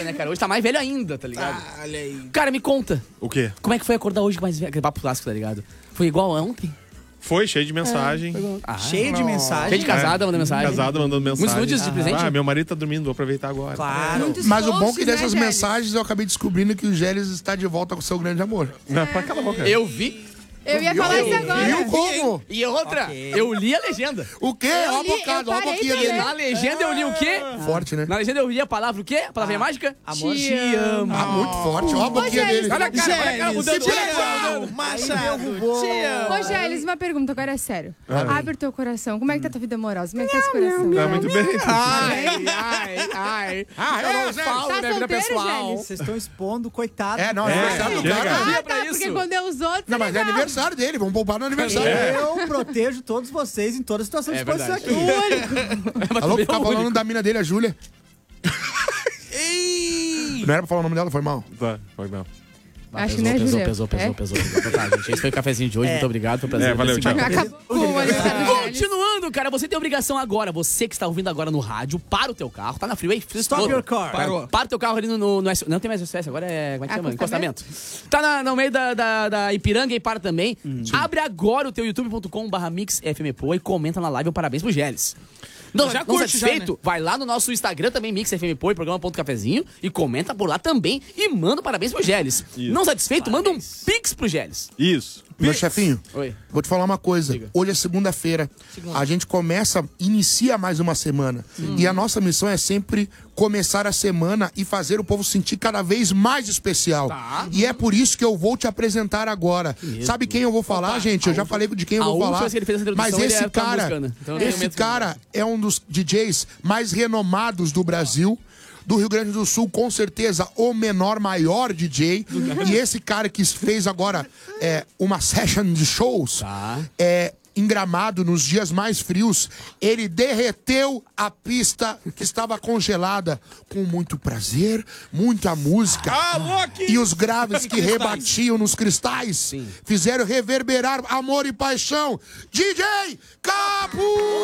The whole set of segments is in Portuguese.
velho, né, cara? Hoje tá mais velho ainda, tá ligado? Olha aí. Cara, me conta. O quê? Como é que foi acordar hoje mais velho? Aquele papo clássico, tá ligado? Foi igual a ontem? Foi cheio de mensagem. Cheio de mensagem. Cheio de casada mandando mensagem. Casada mandando mensagem. Muitos nudes de presente? Meu marido tá dormindo, vou aproveitar agora. Claro. Muitos Mas o bom é posts, que dessas né, mensagens eu acabei descobrindo que o Gélios está de volta com o seu grande amor. Não, pra cala a boca. Eu vi. Eu ia falar isso agora. Viu como? E outra, eu li a legenda. O quê? Ó a bocada, ó a parei boquinha de dele. ler. Na legenda eu li o quê? Forte, né? Na legenda eu li a palavra o quê? A palavrinha mágica? Amor. Te amo. Ah, muito forte. Ó a boquinha Gélios, dele. Olha a cara mudando. Machado. Ô, Gélios, uma pergunta, agora é sério. Abre o teu coração. Como é que tá tua vida amorosa? Como é que tá esse coração? Tá muito bem. Ai. é, Eu falo Tá da minha vida solteiro, pessoal. Gélios? Vocês estão expondo, coitado. É, não, é aniversário do chega. cara. Dia pra Tá, isso. porque quando é os outros. Não, mas é aniversário dele, vamos poupar no aniversário. Eu protejo todos vocês em toda situação de É exposição verdade. aqui. Alô, ficar falando da mina dele, a Júlia. Não era pra falar o nome dela, foi mal. Tá, foi bem. Acho que não é Juliana. Pesou. Tá, gente, esse foi o cafezinho de hoje. Muito obrigado, foi um prazer. Valeu, tchau. Acabou o aniversário do Gélios. Continuando, cara, você tem obrigação agora, você que está ouvindo agora no rádio, para o teu carro, tá na freeway? Stop your car. Parou. Para o teu carro ali no não tem mais SOS, agora é, como é que chama? Acostamento? Encostamento. Tá no meio da Ipiranga e para também. Abre agora o teu youtube.com/mixfmpoa e comenta na live o parabéns pro Gélios. Não curte, satisfeito? Vai lá no nosso Instagram também, MixFMPoa e programa.cafezinho e comenta por lá também e manda parabéns pro Gélios. Não satisfeito? Manda um pix pro Gélios. Isso. Meu chefinho, Oi. vou te falar uma coisa. Hoje é segunda-feira. A gente inicia mais uma semana. E a nossa missão é sempre começar a semana e fazer o povo sentir cada vez mais especial. Tá. E é por isso que eu vou te apresentar agora. Sabe quem eu vou falar, gente? Eu já falei de quem eu vou falar. Vez que ele fez essa introdução, Mas ele esse era tua cara, música, né? Então eu tenho esse medo que- cara é um dos DJs mais renomados do Brasil. Do Rio Grande do Sul, com certeza, o maior DJ. E esse cara que fez agora uma session de shows em Gramado, nos dias mais frios, ele derreteu a pista que estava congelada com muito prazer, muita música. E os graves que rebatiam nos cristais fizeram reverberar amor e paixão. DJ Capu!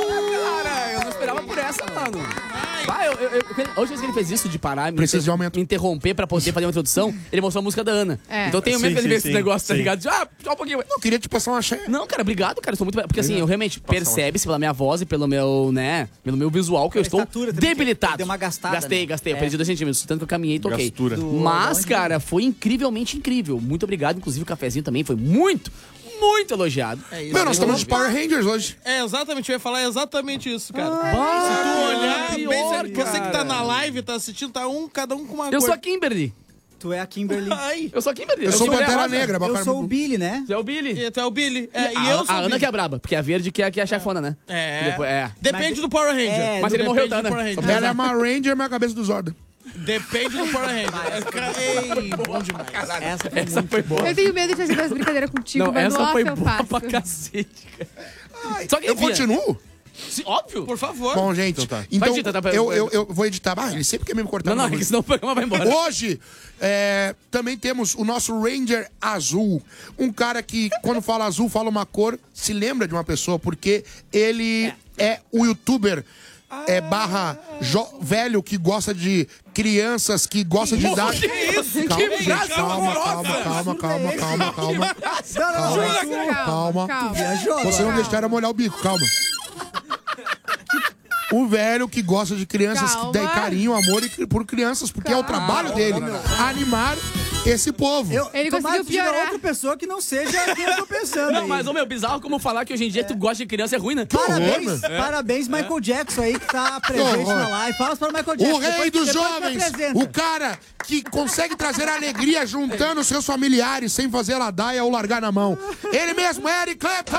Cara, eu não esperava por essa, mano. A última vez que ele fez isso de parar, Precisa de aumento. me interromper pra poder fazer uma introdução, ele mostrou a música da Ana. É. Então eu tenho medo que ele Sim, ver sim, esse negócio, tá sim. ligado? Só um pouquinho. Eu queria te passar uma cheia. Não, cara, obrigado, cara. Eu sou muito. Porque assim, eu realmente percebe-se pela minha voz e pelo meu, né? Pelo meu visual que eu estou estatura também, debilitado. deu uma gastada, Gastei. né? Eu perdi 2 centímetros. Tanto que eu caminhei e toquei. Gastura. Mas, cara, foi incrivelmente incrível. Muito obrigado. Inclusive, o cafezinho também foi muito elogiado. É isso. Meu, nós estamos de Power Rangers hoje. É, exatamente, eu ia falar exatamente isso, cara. Ah, Se tu olhar, pior, bem sério, você que tá cara. na live, tá assistindo, tá cada um com uma Eu cor. sou a Kimberly. Tu é a Kimberly. Ai, Eu sou a Kimberly. Eu sou Mulher Pantera Rosa. Negra. Eu sou o Billy, né? Você é o Billy. e tu é o Billy. É, e a, eu sou a o Ana Billy. que é braba, porque a verde que é a chefona, né? É. E depois- Depende do Power Ranger. É, Mas ele morreu, Depende tá, do né? Power Ranger. Ela é uma Ranger, mas a cabeça do Zordon. Depende do Power Ranger. Ei, bom demais. Essa foi Essa muito foi boa. Eu tenho medo de fazer das brincadeiras contigo, Não, mas essa no off foi eu boa faço. pra cacete, cara. Só que, Eu enfim, continuo? sim, óbvio. Por favor. Bom, gente, Então tá. então Vai editar, tá? eu vou editar. Ah, ele sempre quer me cortar. Não, não, no porque bagulho. senão o programa vai embora. Hoje, também temos o nosso Ranger Azul. Um cara que, quando fala azul, fala uma cor, se lembra de uma pessoa, porque ele é o youtuber velho que gosta de crianças, que gosta de dar... Que isso? Calma, Que gente, frase calma. Calma. Viajou. Você não deixaram eu molhar o bico, calma. O velho que gosta de crianças, que Calma. dá carinho, amor por crianças, porque é o trabalho dele, animar esse povo. Ele Tomara conseguiu que diga piorar. outra pessoa que não seja quem eu tô pensando. Não, aí. mas, ô meu, bizarro como falar que hoje em dia tu gosta de criança é ruim, né? Parabéns, parabéns, Michael Jackson aí que tá presente horror. na live. Fala para o Michael Jackson. O rei depois- dos depois me jovens, apresenta. o cara que consegue trazer alegria juntando seus familiares sem fazer ladaia ou largar na mão. Ele mesmo, Eric Clapton!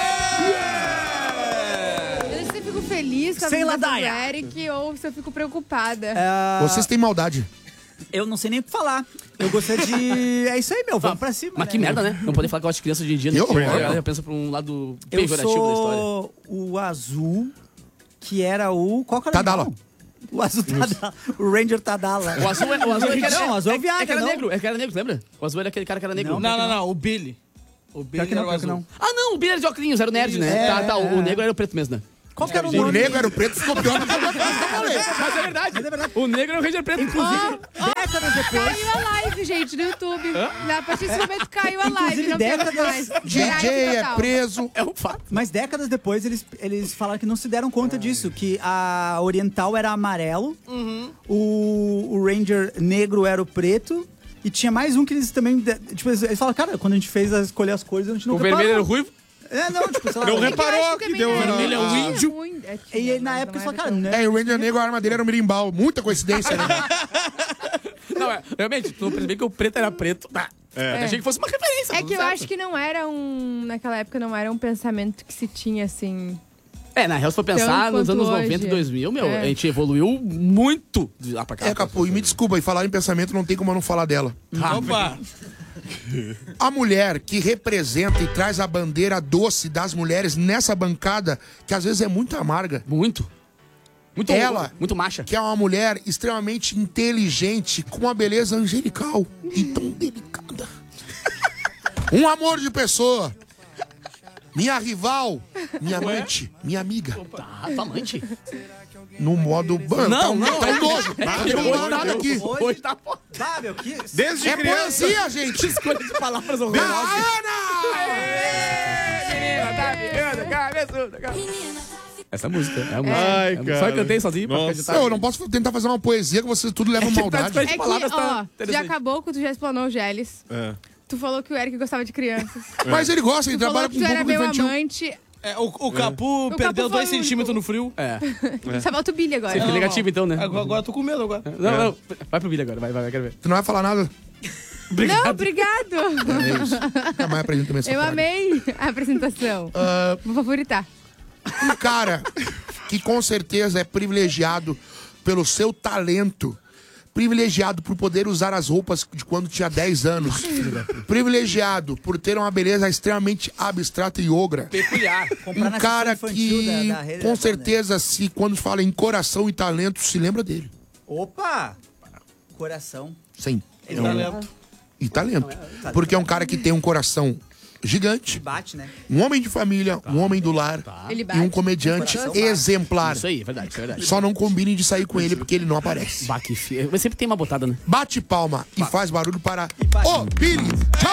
Eu não sei se eu fico feliz com a Sem vida do ladaia. Eric ou se eu fico preocupada. Vocês têm maldade. Eu não sei nem o que falar. Eu gostaria de... É isso aí, meu. Vamos pra cima, Mas né? que merda, né? Não poder falar que gosta de criança hoje em dia. Que né? horror. A galera já pensa pra um lado Eu pejorativo da história. sou o azul, que era o... Qual que era o Tadala. animal? O azul Tadala. O Ranger Tadala. O azul é que era, Não, o azul é o é que Viagra, era não. negro, é que era negro, lembra? O azul era aquele cara que era negro. Não, o Billy. O Pior Billy que não, era o pior que azul. não. Ah, não, o Billy era de óculos, era o nerd, né? É, O negro era o preto mesmo, né? Qual que era o O nome? negro era o preto, ficou pior do que eu falei. Mas é verdade. O negro é o Ranger preto. Inclusive, décadas depois... Caiu a live, gente, no YouTube. A partir desse momento caiu a live. Inclusive, Não temos décadas- mais. DJ Strike é total. preso. É um fato. Mas décadas depois, eles falaram que não se deram conta disso. Que a oriental era amarelo, o Ranger negro era o preto... E tinha mais um que eles também... Tipo, eles falaram, cara, quando a gente fez escolher as cores, a gente não O vermelho era o reparou. ruivo. Não, tipo, sei lá... Não É que eu reparou acho que também deu não vermelho era é um índio. ruim. E aí, na época, eles falaram, cara, né? É, e o Ranger negro, a arma dele era um mirimbal. Muita coincidência, né? Não, realmente, tu percebeu que o preto era preto. Achei que fosse uma referência. É tudo que eu certo. acho que não era naquela época não era um pensamento que se tinha, assim... Na real, se for pensar, Tanto nos anos quanto 90 e hoje. 2000, meu, É. a gente evoluiu muito de lá pra cá. É, Capu, e me desculpa, e falar em pensamento não tem como eu não falar dela. Opa! A mulher que representa e traz a bandeira doce das mulheres nessa bancada, que às vezes é muito amarga, Muito. Muito Ela- muito macha. que é uma mulher extremamente inteligente, com uma beleza angelical e tão delicada. Um amor de pessoa. Minha rival, minha amante, minha amiga. Tá, tua amante. No modo... Não, não. Tá idoso. Não tem mais nada aqui. Hoje tá foda. Ah, meu, que... Desde É criança. poesia, gente. Escolha de palavras Da horrorosas. Ana! Menina, tá ficando cabeçuda, cara. Essa música. É a música. Ai, Só cara. eu cantei sozinho pra Nossa. acreditar. Eu não posso tentar fazer uma poesia que vocês tudo levam É que tá maldade. escolhendo- É que, palavras tá ó, já interessante. acabou que tu já explanou o Geles. É. Tu falou que o Eric gostava de crianças. Mas ele gosta, ele Tu trabalha falou com que tu era público meu infantil. amante. O Capu perdeu Capu 2 foi o centímetros único. no frio. É. Só falta o Billy agora. Você fica negativo então, né? Agora eu tô com medo agora. Não. Vai pro vídeo agora, vai, quero ver. Tu não vai falar nada? Não, obrigado. É isso. Nunca mais apresenta também essa Eu praga. amei a apresentação. Vou favoritar. Um cara que com certeza é privilegiado pelo seu talento, privilegiado por poder usar as roupas de quando tinha 10 anos, privilegiado por ter uma beleza extremamente abstrata e ogra. Peculiar. Comprar Um na cara sessão infantil que, da rede com da certeza, se quando fala em coração e talento, se lembra dele. Opa! Coração. Sim. E talento. E talento. Porque é um cara que tem um coração gigante, Bate, né? um homem de família, um homem do lar Ele e bate. um comediante Coração bate. exemplar. Isso aí, é verdade, isso é verdade. Só não combine de sair com ele porque ele não aparece. Bah, que feio. Mas sempre tem uma botada, né? Bate palma e faz barulho para o Billy.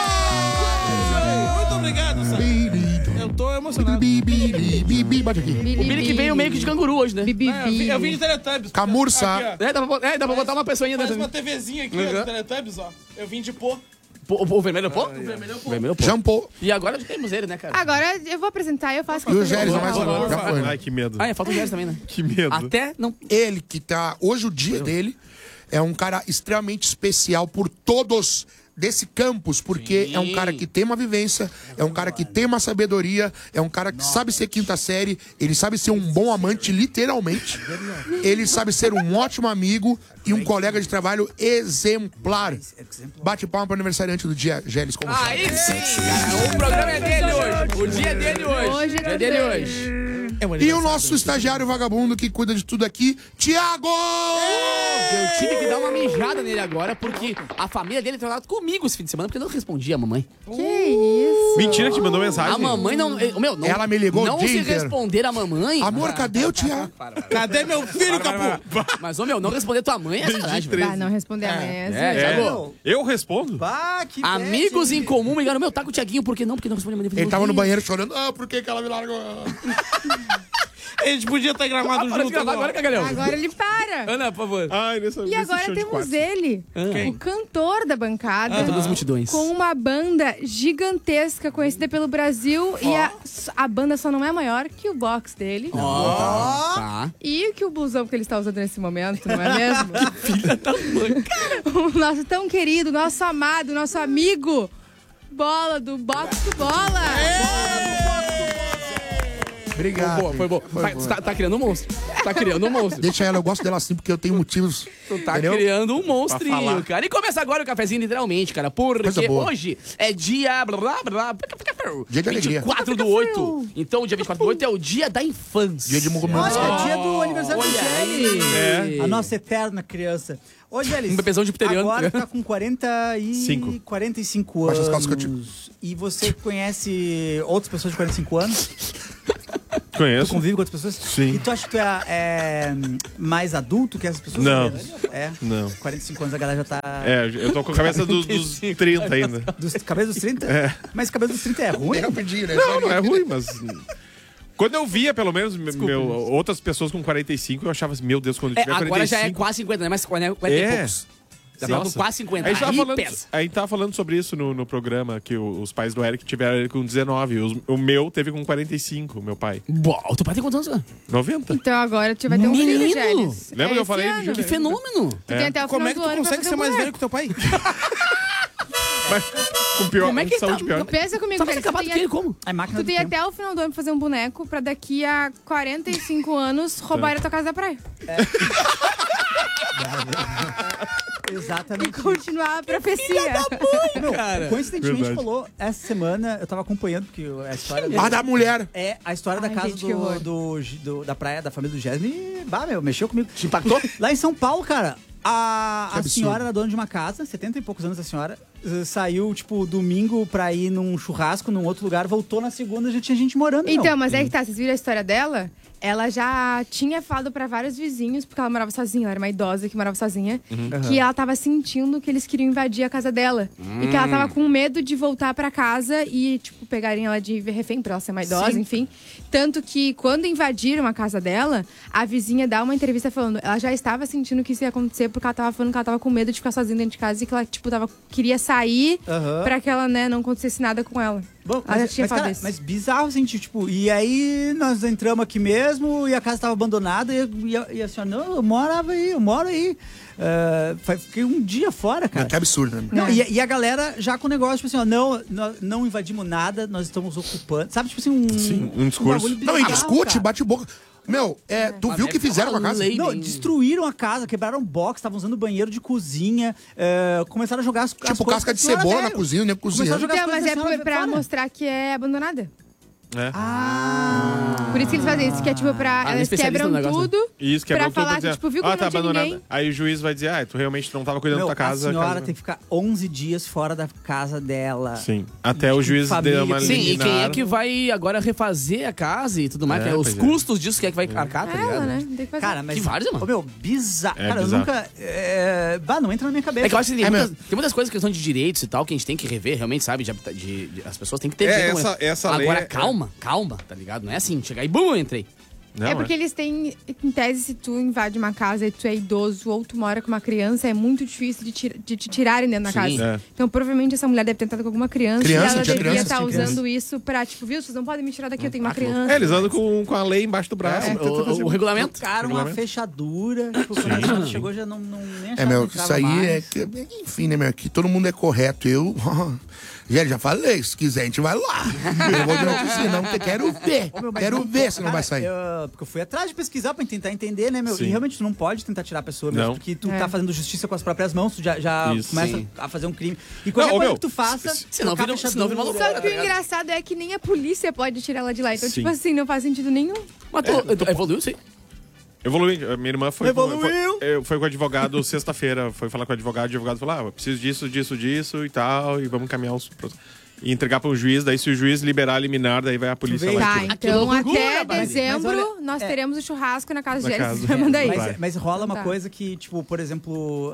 Tchau! Muito obrigado, Sam. Billy. Eu tô emocionado. Bibi, bate aqui. O Billy que veio meio que de canguru hoje, né? Bibi. Eu vim de Teletubbies. Camurça. Aqui, ó. Dá pra botar uma pessoinha Faz dentro. uma TVzinha aqui, ó, do Teletubbies, ó. Eu vim de pô. O vermelho pô? O vermelho pô. Jampou. E agora já temos ele, né, cara? Agora eu vou apresentar e eu faço E o Gélis não vai Por favor, já por foi. né? Ai, que medo. Ah, falta o Gélis também, né? Que medo. Até não... Ele que tá... Hoje o dia dele é um cara extremamente especial por todos desse campus, porque Sim. é um cara que tem uma vivência, é um cara que tem uma sabedoria, é um cara que sabe ser quinta série, ele sabe ser um bom amante, literalmente. Ele sabe ser um ótimo amigo e um colega de trabalho exemplar. Bate palma pro aniversariante do dia, Gélis, como sabe. Aí sim, cara. O programa é dele hoje. O dia é dele hoje. Hoje O dia é dele hoje. E o nosso estagiário vagabundo que cuida de tudo aqui, Thiago! Eu tive que dar uma mijada nele agora, porque a família dele trabalhava comigo esse fim de semana, porque eu não respondia a mamãe. Que isso? Mentira que te mandou mensagem. A mamãe não... Não Ela me ligou Não o dia se inteiro. responder a mamãe... Amor, cadê o Thiago? Cadê meu filho, Capu? Mas, ô, meu, não responder tua mãe é sacanagem, velho. Tá, não responder amanhã. É, É. Thiago. Eu respondo? Bah, que Amigos bad. em comum me ligaram, meu, tá com o Thiaguinho, por que não? Porque não responde a mãe. Ele tava no banheiro chorando. Ah, por que que ela me largou? A gente podia ter gravado Para de junto gravar agora, agora. cagalhão. Agora ele para. Ana, por favor. Ai, nessa E agora temos ele, o cantor da bancada, Todas as multidões. com uma banda gigantesca conhecida pelo Brasil. E a banda só não é maior que o box dele. Tá. E que o blusão que ele está usando nesse momento, não é mesmo? Filha da mãe. O nosso tão querido, nosso amado, nosso amigo, Bola, do Box do Bola. Obrigado. Foi boa. Tá criando um monstro. Tá criando um monstro. Deixa ela, eu gosto dela assim porque eu tenho motivos. Tu tá entendeu? criando um Pra monstrinho, falar. cara. E começa agora o cafezinho, literalmente, cara. Porque Coisa boa. hoje é dia... Dia de alegria. 24 do 8. Então, dia 24 do 8 é o dia da infância. Dia de momento. Olha, é dia do aniversário do Olha Gélis. aí. A nossa eterna criança. Ô, Gélis, Um bebezão jupiteriano. agora tá com 45 Baixa as anos. calças que eu E você conhece outras pessoas de 45 anos? Conheço. Tu convive com outras pessoas? Sim. E tu acha que tu é mais adulto que essas pessoas? Não. É? Não. 45 anos a galera já tá... Eu tô com a cabeça dos 30 ainda. Cabeça dos 30? Mas cabeça dos 30 é ruim? Bem rapidinho, né? Não é ruim, mas... Quando eu via, pelo menos, outras pessoas com 45, eu achava assim, meu Deus, quando eu tiver 45... Agora já é quase 50, né? Mas 40 e poucos. Já faltam Nossa. quase 50. A gente Aí tava falando sobre isso no programa, que os pais do Eric tiveram ele com 19. O meu teve com 45, meu pai. Bom, o teu pai tem quantos anos? 90. Então agora tu vai ter um filho, Menino! Gélis. Lembra que eu esse falei, ano. Júlio? Que fenômeno! Tu tem até o Como é final que do tu ano consegue pra ser fazer mais um velho que teu pai? Mas com pior, Como é que saúde tá? pior. Pensa comigo, Tá mais Gélis, acabado que ele como? É máquina tu do tem tempo. até o final do ano pra fazer um boneco pra daqui a 45 anos roubar a tua casa da praia. E Exatamente. continuar a profecia. Meu, cara. coincidentemente Verdade. falou, essa semana eu tava acompanhando, porque a história A da mulher. é a história da Ai, casa gente, que horror. da praia, da família do Jasmine. Bah, meu, mexeu comigo. Te impactou? Lá em São Paulo, cara, a absurdo. senhora era dona de uma casa, 70 e poucos anos a senhora, saiu, tipo, domingo pra ir num churrasco num outro lugar, voltou na segunda, já tinha gente morando, meu. Então, mas é que tá, vocês viram a história dela? Ela já tinha falado pra vários vizinhos, porque ela morava sozinha, ela era uma idosa que morava sozinha, que ela tava sentindo que eles queriam invadir a casa dela. E que ela tava com medo de voltar pra casa e, tipo, pegarem ela de refém pra ela ser uma idosa, enfim. Tanto que quando invadiram a casa dela, a vizinha dá uma entrevista falando, ela já estava sentindo que isso ia acontecer, porque ela tava falando que ela tava com medo de ficar sozinha dentro de casa e que ela, tipo, queria sair pra que ela, né, não acontecesse nada com ela. Bom, Ela já tinha falado cara, isso. mas bizarro, assim, tipo, e aí nós entramos aqui mesmo e a casa tava abandonada e a senhora, não, eu moro aí. Fiquei um dia fora, cara. Que absurdo, né? Não, e a galera já com o negócio, tipo assim, ó, não invadimos nada, nós estamos ocupando. Sabe, tipo assim, um discurso. bagulho Não, e bizarro, discute, cara. bate boca. Meu, tu viu o que fizeram com a casa? lei. Não, destruíram a casa, quebraram box, estavam usando banheiro de cozinha, começaram a jogar as Tipo, coisas casca de da senhora, cebola na velho. cozinha, né? Começaram a Cozinhando. jogar as Então, mas coisas da é senhora pra fora. mostrar que é abandonada. Ah. Por isso que eles fazem isso, que é tipo pra... Ah, elas especialista quebram no negócio, tudo Isso, pra quebrou tudo falar pra dizer, que, tipo, viu como tá não tinha abandonado. ninguém? Aí o juiz vai dizer, tu realmente não tava cuidando Meu, da tua casa. a senhora casa... tem que ficar 11 dias fora da casa dela. Sim, até o tipo, juiz família, deu uma sim, Sim, e liminar. quem é que vai agora refazer a casa e tudo mais? É, que é os pois é. custos disso, quem é que vai arcar, tá ligado? Ela, né? Tem que fazer. Cara, mas... Que várzea, mano. Ô, meu, bizarro. É Cara, bizarro. eu nunca... não entra na minha cabeça. É que eu acho que É tem muitas coisas, questão de direitos e tal, que a gente tem que rever, realmente, sabe? As pessoas têm que ter É, direito. essa lei Agora, é- calma, tá ligado? Não é assim, chegar e bum, eu entrei. Não, É porque eles têm, em tese, se tu invade uma casa e tu é idoso ou tu mora com uma criança, é muito difícil de te tirarem dentro da Sim. casa. É. Então, provavelmente, essa mulher deve ter entrado com alguma criança, Criança, e ela tinha devia criança, estar tinha usando criança. isso pra, tipo, viu? Vocês não podem me tirar daqui, eu tenho uma que louco. criança. eles andam com a lei embaixo do braço. O regulamento. Trocaram uma Regulamento. fechadura. Tipo, quando a senhora chegou, já nem achava meu, que isso entrava aí mais. enfim, né, meu? Aqui todo mundo é correto. Eu. Já falei, se quiser, a gente vai lá. Eu vou dizer assim, não, porque quero ver. Ô, meu, mas Quero ver se não cara, vai sair. Porque eu fui atrás de pesquisar pra tentar entender, né, meu? Sim. E realmente tu não pode tentar tirar a pessoa, mesmo, Não. porque tu É. tá fazendo justiça com as próprias mãos, tu já Isso. começa Sim. a fazer um crime. E qualquer Não, ô, coisa meu, que tu faça, senão trocar vira- a senão vira uma fechadura. Só que o engraçado é que nem a polícia pode tirar ela de lá. Então, Sim. tipo assim, não faz sentido nenhum. Mas tu evoluiu isso aí? Evoluiu. A minha irmã foi Evoluiu. foi com o advogado sexta-feira. Foi falar com o advogado falou, eu preciso disso e tal, e vamos encaminhar os... E entregar para o juiz, daí se o juiz liberar a liminar, daí vai a polícia vê? lá. Tá, e tira. então loucura, até Barbie. dezembro Mas olha, nós teremos o churrasco na casa Na de casa. Gélis. Manda aí. Vai. Mas rola uma Tá. coisa que, tipo, por exemplo,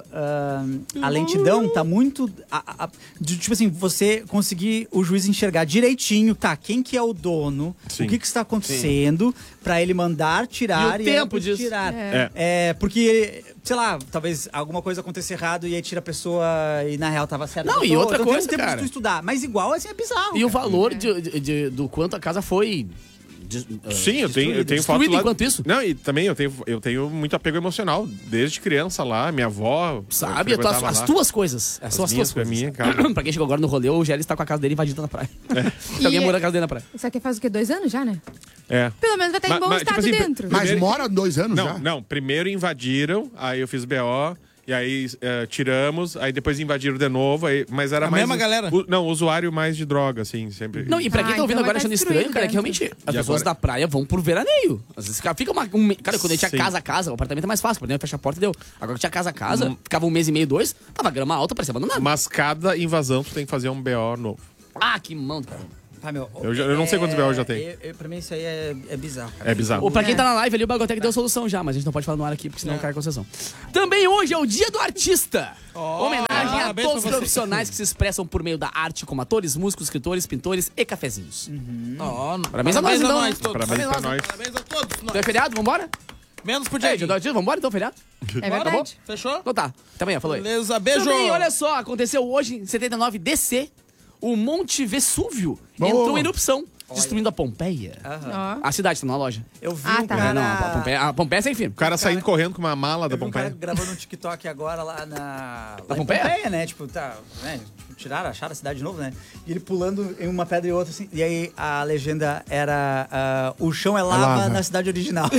a lentidão tá muito... tipo assim, você conseguir o juiz enxergar direitinho, tá, quem que é o dono, Sim. o que está acontecendo, pra ele mandar tirar E o ela tempo depois disso. tirar. É. Porque, sei lá, talvez alguma coisa aconteça errado e aí tira a pessoa e na real tava certo. Não, e outra então tem coisa, um tempo cara. de tu estudar. Mas igual, assim, é bizarro. E o cara. valor do quanto a casa foi... Sim, eu tenho foto destruída lá. enquanto isso. Não, e também eu tenho muito apego emocional. Desde criança lá, minha avó. Sabe? eu frequentava As lá. tuas coisas. As tuas minhas, coisas. a minha casa. Pra quem chegou agora no rolê, o Gélis tá com a casa dele invadida na praia. Tem alguém E- morando na casa dele na praia. Isso aqui faz o quê? 2 anos já, né? É. Pelo menos vai estar em bom Mas, estado tipo assim, dentro. Mas primeiro- mora 2 anos já? Não. Primeiro invadiram, aí eu fiz BO. E aí tiramos, aí depois invadiram de novo, mas era A mais... mesma galera? Usuário mais de droga, assim, sempre. Não, e pra quem tá ouvindo então agora vai tá achando estranho, cara, é que destruído realmente as E pessoas agora? da praia vão por veraneio. Às vezes fica cara, quando a gente tinha Sim. casa, o apartamento é mais fácil, por dentro fecha a porta e deu. Agora que tinha casa, ficava 1 mês e meio, 2, tava grama alta, parecia abandonado. Mas cada invasão tu tem que fazer um BO novo. Ah, que mão, cara. Ah, meu, Eu não sei quantos BO já tem. Pra mim isso aí é bizarro, cara. É bizarro. Ou pra quem tá na live ali, o Bagotec deu solução já, mas a gente não pode falar no ar aqui, porque senão cai a concessão. Também hoje é o Dia do Artista. Homenagem a parabéns todos os pra você. profissionais que se expressam por meio da arte, como atores, músicos, escritores, pintores e cafezinhos. Parabéns a nós, então. todos. Parabéns pra nós. Parabéns a todos. nós. Então é feriado? Vambora? Menos pro Ei, Diego. dia do artista, vambora então, feriado? É verdade. Fechou? Então tá, até amanhã, falou aí. Beleza, beijo. Também, olha só, aconteceu hoje, em 79 DC, o Monte Vesúvio entrou em erupção, destruindo a Pompeia. Ó. A cidade, tá numa loja. Eu vi Ah, um tá. cara... Não, a Pompeia é sem fim. O cara saindo correndo com uma mala da Eu vi um cara Pompeia. gravando um TikTok agora lá na... Na lá em Pompeia? né? Tipo, tá... Né? Tipo, acharam a cidade de novo, né? E ele pulando em uma pedra e outra, assim. E aí a legenda era... o chão é lava na cidade original.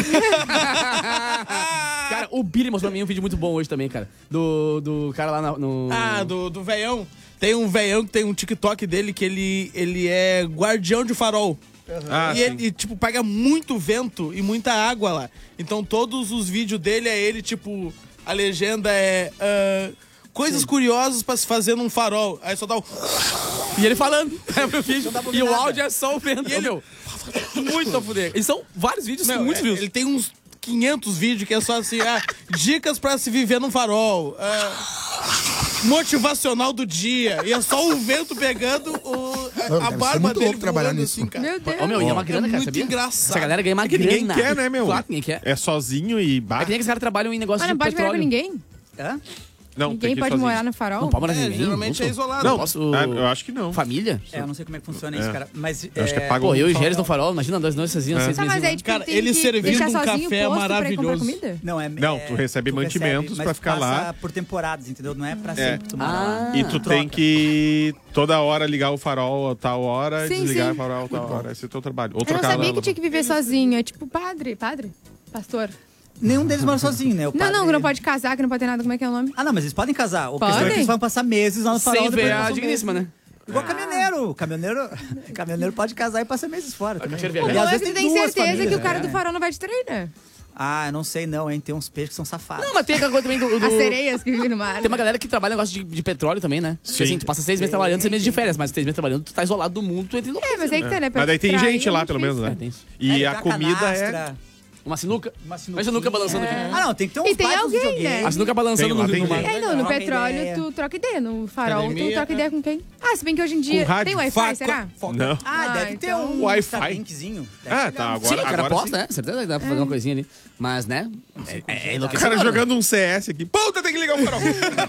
Cara, o Billy mostrou pra mim um vídeo muito bom hoje também, cara. Do cara lá no... Ah, do veião. Tem um veião que tem um TikTok dele que ele é guardião de farol. Ah, E sim. ele, tipo, pega muito vento e muita água lá. Então todos os vídeos dele é ele, tipo, a legenda é coisas curiosas pra se fazer num farol. Aí só dá um... E ele falando. É o meu vídeo. dá pra E ouvir o nada. áudio é só o vento. E ele- Meu, muito a fuder. E são vários vídeos com muitos views. Ele tem uns 500 vídeos que é só assim, dicas pra se viver num farol. Motivacional do dia. E é só o vento pegando a deve ser barba muito dele louco trabalhar voando nisso. assim, cara. Meu Deus. Ô, meu, e é uma grana, cara, muito sabia? engraçado. Essa galera ganha uma Que grana. ninguém quer, né, meu? Claro que ninguém quer. É sozinho e É que nem aqueles caras que trabalham em negócio Mas de não pode morar com petróleo. ninguém? Hã? Não, tem Ninguém que ir pode sozinho. morar no farol? Não pode morar com ninguém. Geralmente é Não, isolado. Não, posso... eu acho que não. Família? Eu não sei como é que funciona isso, cara. Mas... Eu acho que é pago. Pô, eu e Farol. Gélis no farol, imagina nós sozinhos, 6 Tá, meses. mas aí, tipo, Cara, tem ele que servindo deixar um sozinho café o posto pra ir comprar maravilhoso. comida? Não, tu recebe mantimentos mas pra ficar passa lá. por temporadas, entendeu? Não é pra sempre. Tu mora lá. E tu tem que toda hora ligar o farol a tal hora e Sim, desligar sim. o farol a tal hora. Esse é o teu trabalho. Ou Eu não trocar sabia a que tinha que viver sozinho. É tipo padre? Pastor. Nenhum deles mora sozinho, né? O Não, padre- que não pode casar, que não pode ter nada. Como é que é o nome? Ah, não, mas eles podem casar. O Podem? questão é que eles vão passar meses lá no farol. Sem depois ver a passam digníssima, meses. né? Igual caminhoneiro. Caminhoneiro pode casar e passar meses fora também. Caixeiro O viajante. E bom às é que vezes tu tem duas certeza famílias, que o cara né? do farol não vai te trair, né? Ah, eu não sei não, hein? Tem uns peixes que são safados. Não, mas tem aquela coisa também do... As sereias que vivem no mar. Tem uma galera que trabalha no negócio de petróleo também, né? Porque assim, tu passa 6 meses trabalhando, 6 meses de férias, mas 6 meses trabalhando, tu tá isolado do mundo, tu entra no... É, mas aí que tá, né? Pra Mas daí tem trair gente é lá, muito pelo menos, difícil. né? tem isso. E Aí a dá comida canastra, Uma sinuca. uma Mas a sinuca balançando aqui. Ah, não, tem que ter uns E tem pais alguém, videogame. né? A sinuca balançando Tem lá, no tem mar. gente. É, não, no Troca petróleo ideia. tu troca ideia. No farol Academia. tu troca ideia com quem? Ah, se bem que hoje em dia Com rádio. tem Wi-Fi, será? Não. Ah, deve ter então- um Wi-Fi. Starlinkzinho. Deve Ah, chegar tá. um- Agora, Sim, o cara agora posta, sim. né? Certeza que dá pra fazer uma coisinha ali. Mas, né? É O enlouquecedor. cara jogando um CS aqui. Puta, tem que ligar o farol.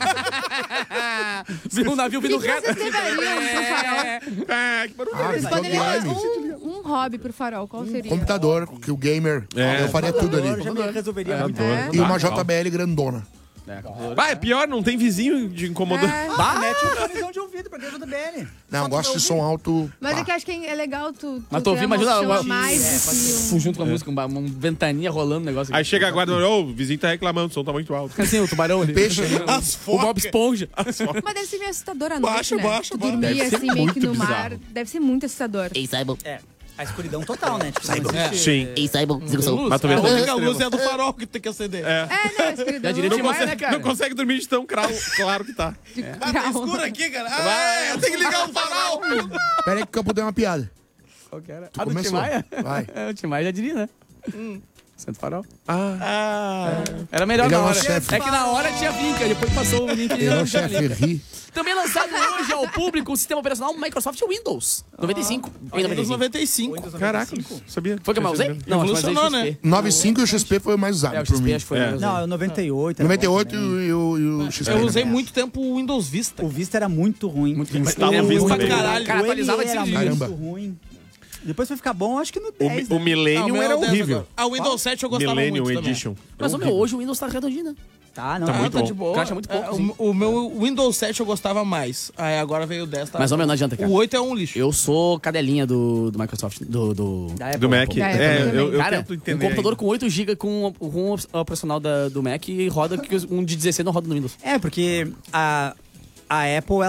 Viu um navio O que vindo que reto. vocês levariam pro farol? Que barulho. Vocês Ah, poderiam videogame. um hobby pro farol, qual seria? Computador, que o gamer, É. eu faria tudo ali. Já me resolveria muito. É. E uma JBL grandona. Vai, é pior, não tem vizinho de incomodar. É. Mete um fonezinho de ouvido pra dentro do BN. Não, eu gosto de som alto. Mas pá. é que eu acho que é legal tu Mas tu ter ouviu, uma imagina opção a uma- mais do que um... Junto com a música, uma ventania rolando o negócio. Aí chega agora, ô, o vizinho tá reclamando, o som tá muito alto. Assim, o tubarão ali. Peixe. As O Bob focas. Esponja. Mas deve ser meio assustador à noite, Baixa, né? baixa, Tu baixa. dormir Deve ser assim, meio que muito no mar. bizarro. Deve ser muito assustador. Ei, Saibon. É, a escuridão total, né? Tipo, não existe- Sim. Ei, Saibon. Diga o som. Mas tu vê A todas as única luz é estrelas. a do farol que tem que acender. É, não, a escuridão. Já diria Não Tim Maia, né, consegue, cara? não consegue dormir de tão claro que tá. Ah, tá escuro aqui, cara. Ah, tem que ligar o farol. Pera aí que o Campo deu uma piada. Qual que era? Tu Ah, do Tim começou. Maia? Vai. É, o Tim Maia já diria, né? Santo Farol. Ah, Era melhor Ele é na o hora. nosso chefe. É que na hora tinha vinca, depois passou o link. Ele é o já chefe, vinca. ri. Também lançado hoje ao público o sistema operacional Microsoft Windows 95. Em Windows 95. 95. Caraca, sabia? Foi que eu mais usei? Não, acho que eu mais Revolucionou, usei né? XP. 95 e o XP foi o mais usado É, o por XP mim. acho que foi É. mais Não, é o 98. era 98 bom também. e o XP. Eu usei também. muito tempo o Windows Vista. O Vista era muito ruim. Muito ruim. Instala É o ruim Vista pra bem. caralho. Cara, atualizava de era seguida. muito Caramba. ruim. Depois foi ficar bom, acho que no O, 10. o né? Millennium meu era 10 horrível. agora. Ah, o Windows 7 eu gostava Millennium muito também. Edition. Mas, ô, meu, hoje o Windows tá redondinho, né? Tá, não. Tá muito Tá bom. de boa. Caixa muito pouco, É, sim. o meu Windows 7 eu gostava mais. Aí agora veio o 10. Tá? Mas, ô, meu, não adianta, cara. O 8 é um lixo. Eu sou cadelinha do Microsoft, do Da Apple, Do Mac. Apple. É, É, também. eu Cara, tento entender. um computador com 8 GB com o operacional do Mac e roda que um de 16 não roda no Windows. É, porque a Apple,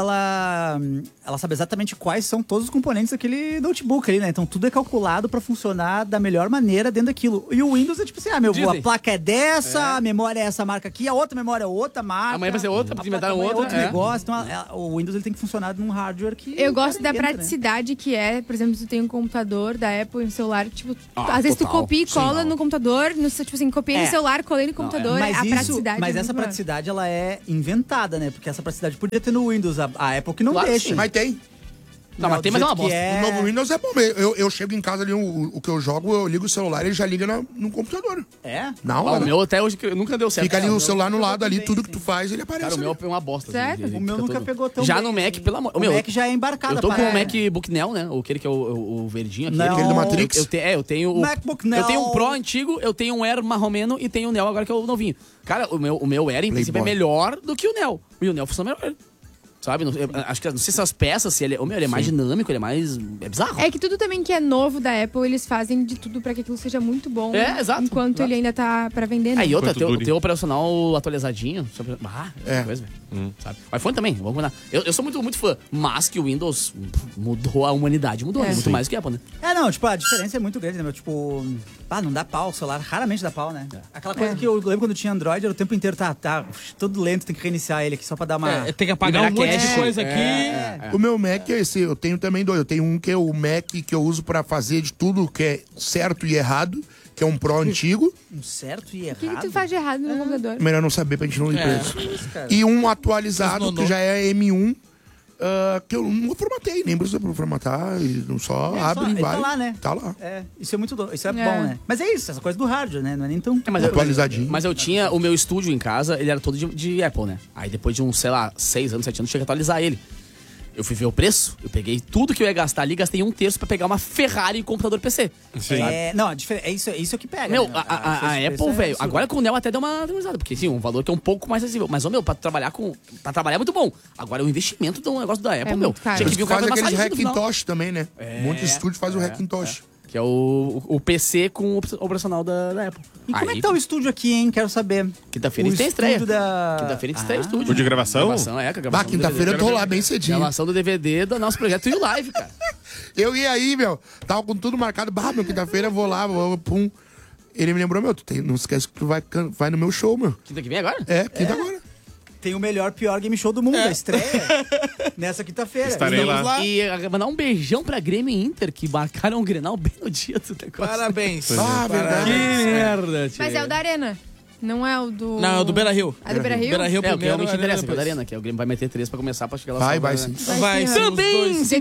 ela sabe exatamente quais são todos os componentes daquele notebook ali, né? Então tudo é calculado pra funcionar da melhor maneira dentro daquilo. E o Windows é tipo assim, Disney. a placa é dessa, a memória é essa marca aqui, a outra memória é outra marca. Amanhã vai ser outra, porque inventaram placa-mãe é outra, outro negócio. Então o Windows ele tem que funcionar num hardware que... Eu gosto da entra, né? praticidade que é, por exemplo, se tu tem um computador da Apple no celular, tipo, às vezes total. tu copia e cola no computador, tipo assim, copiei no celular, colei no computador, Mas a isso- praticidade. Mas é essa muito boa. praticidade, ela é inventada, né? Porque essa praticidade podia ter no Windows, a Apple que não Claro que deixa. sim. Mas tem. Não, mas tem mais uma do jeito bosta. que O novo Windows é bom mesmo. Eu chego em casa ali, o que eu jogo, eu ligo o celular e ele já liga no computador. É? Na Ah, hora. o meu até hoje nunca deu certo. Fica ali Cara, o celular no lado ali, também, tudo que sim. tu faz, ele aparece. Cara, o meu ali. é uma bosta. Sério? Ele O meu fica nunca todo- pegou tão Já bem, no Mac, assim. pelo amor... O meu, Mac já é embarcado. eu tô a com o parada. MacBook Neo, né? Aquele que é o verdinho aqui. Não. Aquele do Matrix? Eu tenho o... MacBook Neo. Eu tenho um Pro antigo, eu tenho um Air marromeno e tenho o Neo agora que é o novinho. Cara, o meu Air, em princípio, é Playboy. melhor do que o Neo. E o Neo funciona melhor. Sabe? Acho que não sei se as peças, se ele é mais dinâmico, ele é mais... É bizarro. É que tudo também que é novo da Apple, eles fazem de tudo pra que aquilo seja muito bom. Exato, Enquanto exato. ele ainda tá pra vender, né? Aí outra, Quanto dure. tem o operacional atualizadinho. É. Coisa, velho. Sabe? O iPhone também, vamos combinar. Eu sou muito fã, mas que o Windows mudou a humanidade, mudou, né? Muito Sim. mais que a Apple, né? Não, tipo, a diferença é muito grande, né, meu? Tipo, não dá pau, o celular raramente dá pau, né? Aquela coisa que eu lembro quando tinha Android, era o tempo inteiro, tá, todo lento, tem que reiniciar ele aqui só pra dar uma... Tem que apagar um Liberar monte de cache. coisa aqui. O meu Mac é esse, eu tenho também dois. Eu tenho um que é o Mac que eu uso pra fazer de tudo que é certo e errado, que é um Pro antigo. Um certo e O que, errado. que tu faz de errado no computador? Melhor não saber pra gente não ir preso. cara? E um atualizado, Mas não, que já é M1, que eu não formatei, nem precisa formatar, e não só abre e ele vai. tá lá, né? Tá lá. Isso é muito isso é bom, né? Mas é isso, essa coisa do hardware, né? Não é nem tão... Mas Atualizadinho. Mas eu tinha o meu estúdio em casa, ele era todo de Apple, né? Aí depois de uns, sei lá, 6 anos, 7 anos, tinha que atualizar ele. Eu fui ver o preço, eu peguei tudo que eu ia gastar ali, gastei 1/3 pra pegar uma Ferrari e computador PC. Sim. Não, é isso que pega. Meu, né? a esse Apple, preço é velho, absurdo. agora com o Neo até deu uma diminuída, porque sim, um valor que é um pouco mais acessível. Mas, meu, pra trabalhar é muito bom. Agora o investimento do negócio da Apple, meu, muito caro. tinha que vir o cara Faz fazer aqueles massagem no final. Hackintosh também, né? Muitos estúdios fazem o Hackintosh. Que é o PC com o operacional da Apple. E como é Aí, que tá o estúdio aqui, hein? Quero saber. Quinta-feira a O gente tem estreia. estúdio da- Quinta-feira a gente estreia estúdio. O de gravação? Gravação, com a gravação do Quinta-feira eu DVD. tô lá bem cedinho. Gravação do DVD do nosso projeto You Live, cara. Eu ia aí, meu. Tava com tudo marcado. Meu, quinta-feira eu vou lá, pum. Ele me lembrou, meu, não esquece que tu vai no meu show, meu. Quinta que vem agora? Quinta agora. Tem o melhor, pior game show do mundo, a estreia. Nessa quinta-feira. Estarei Estamos lá. lá. E mandar um beijão pra Grêmio e Inter, que marcaram o Grenal bem no dia do negócio. Parabéns. Verdade. Que merda, tio. Mas é o da Arena. Não é o do... Não, é o do Beira Rio. É do Beira Rio? Beira Rio É, o que primeiro. realmente interessa, que é o da depois. Arena, que é o Grêmio vai meter 3 pra começar, pra chegar lá. Vai sim. Vai ser os Também, dois. Tem que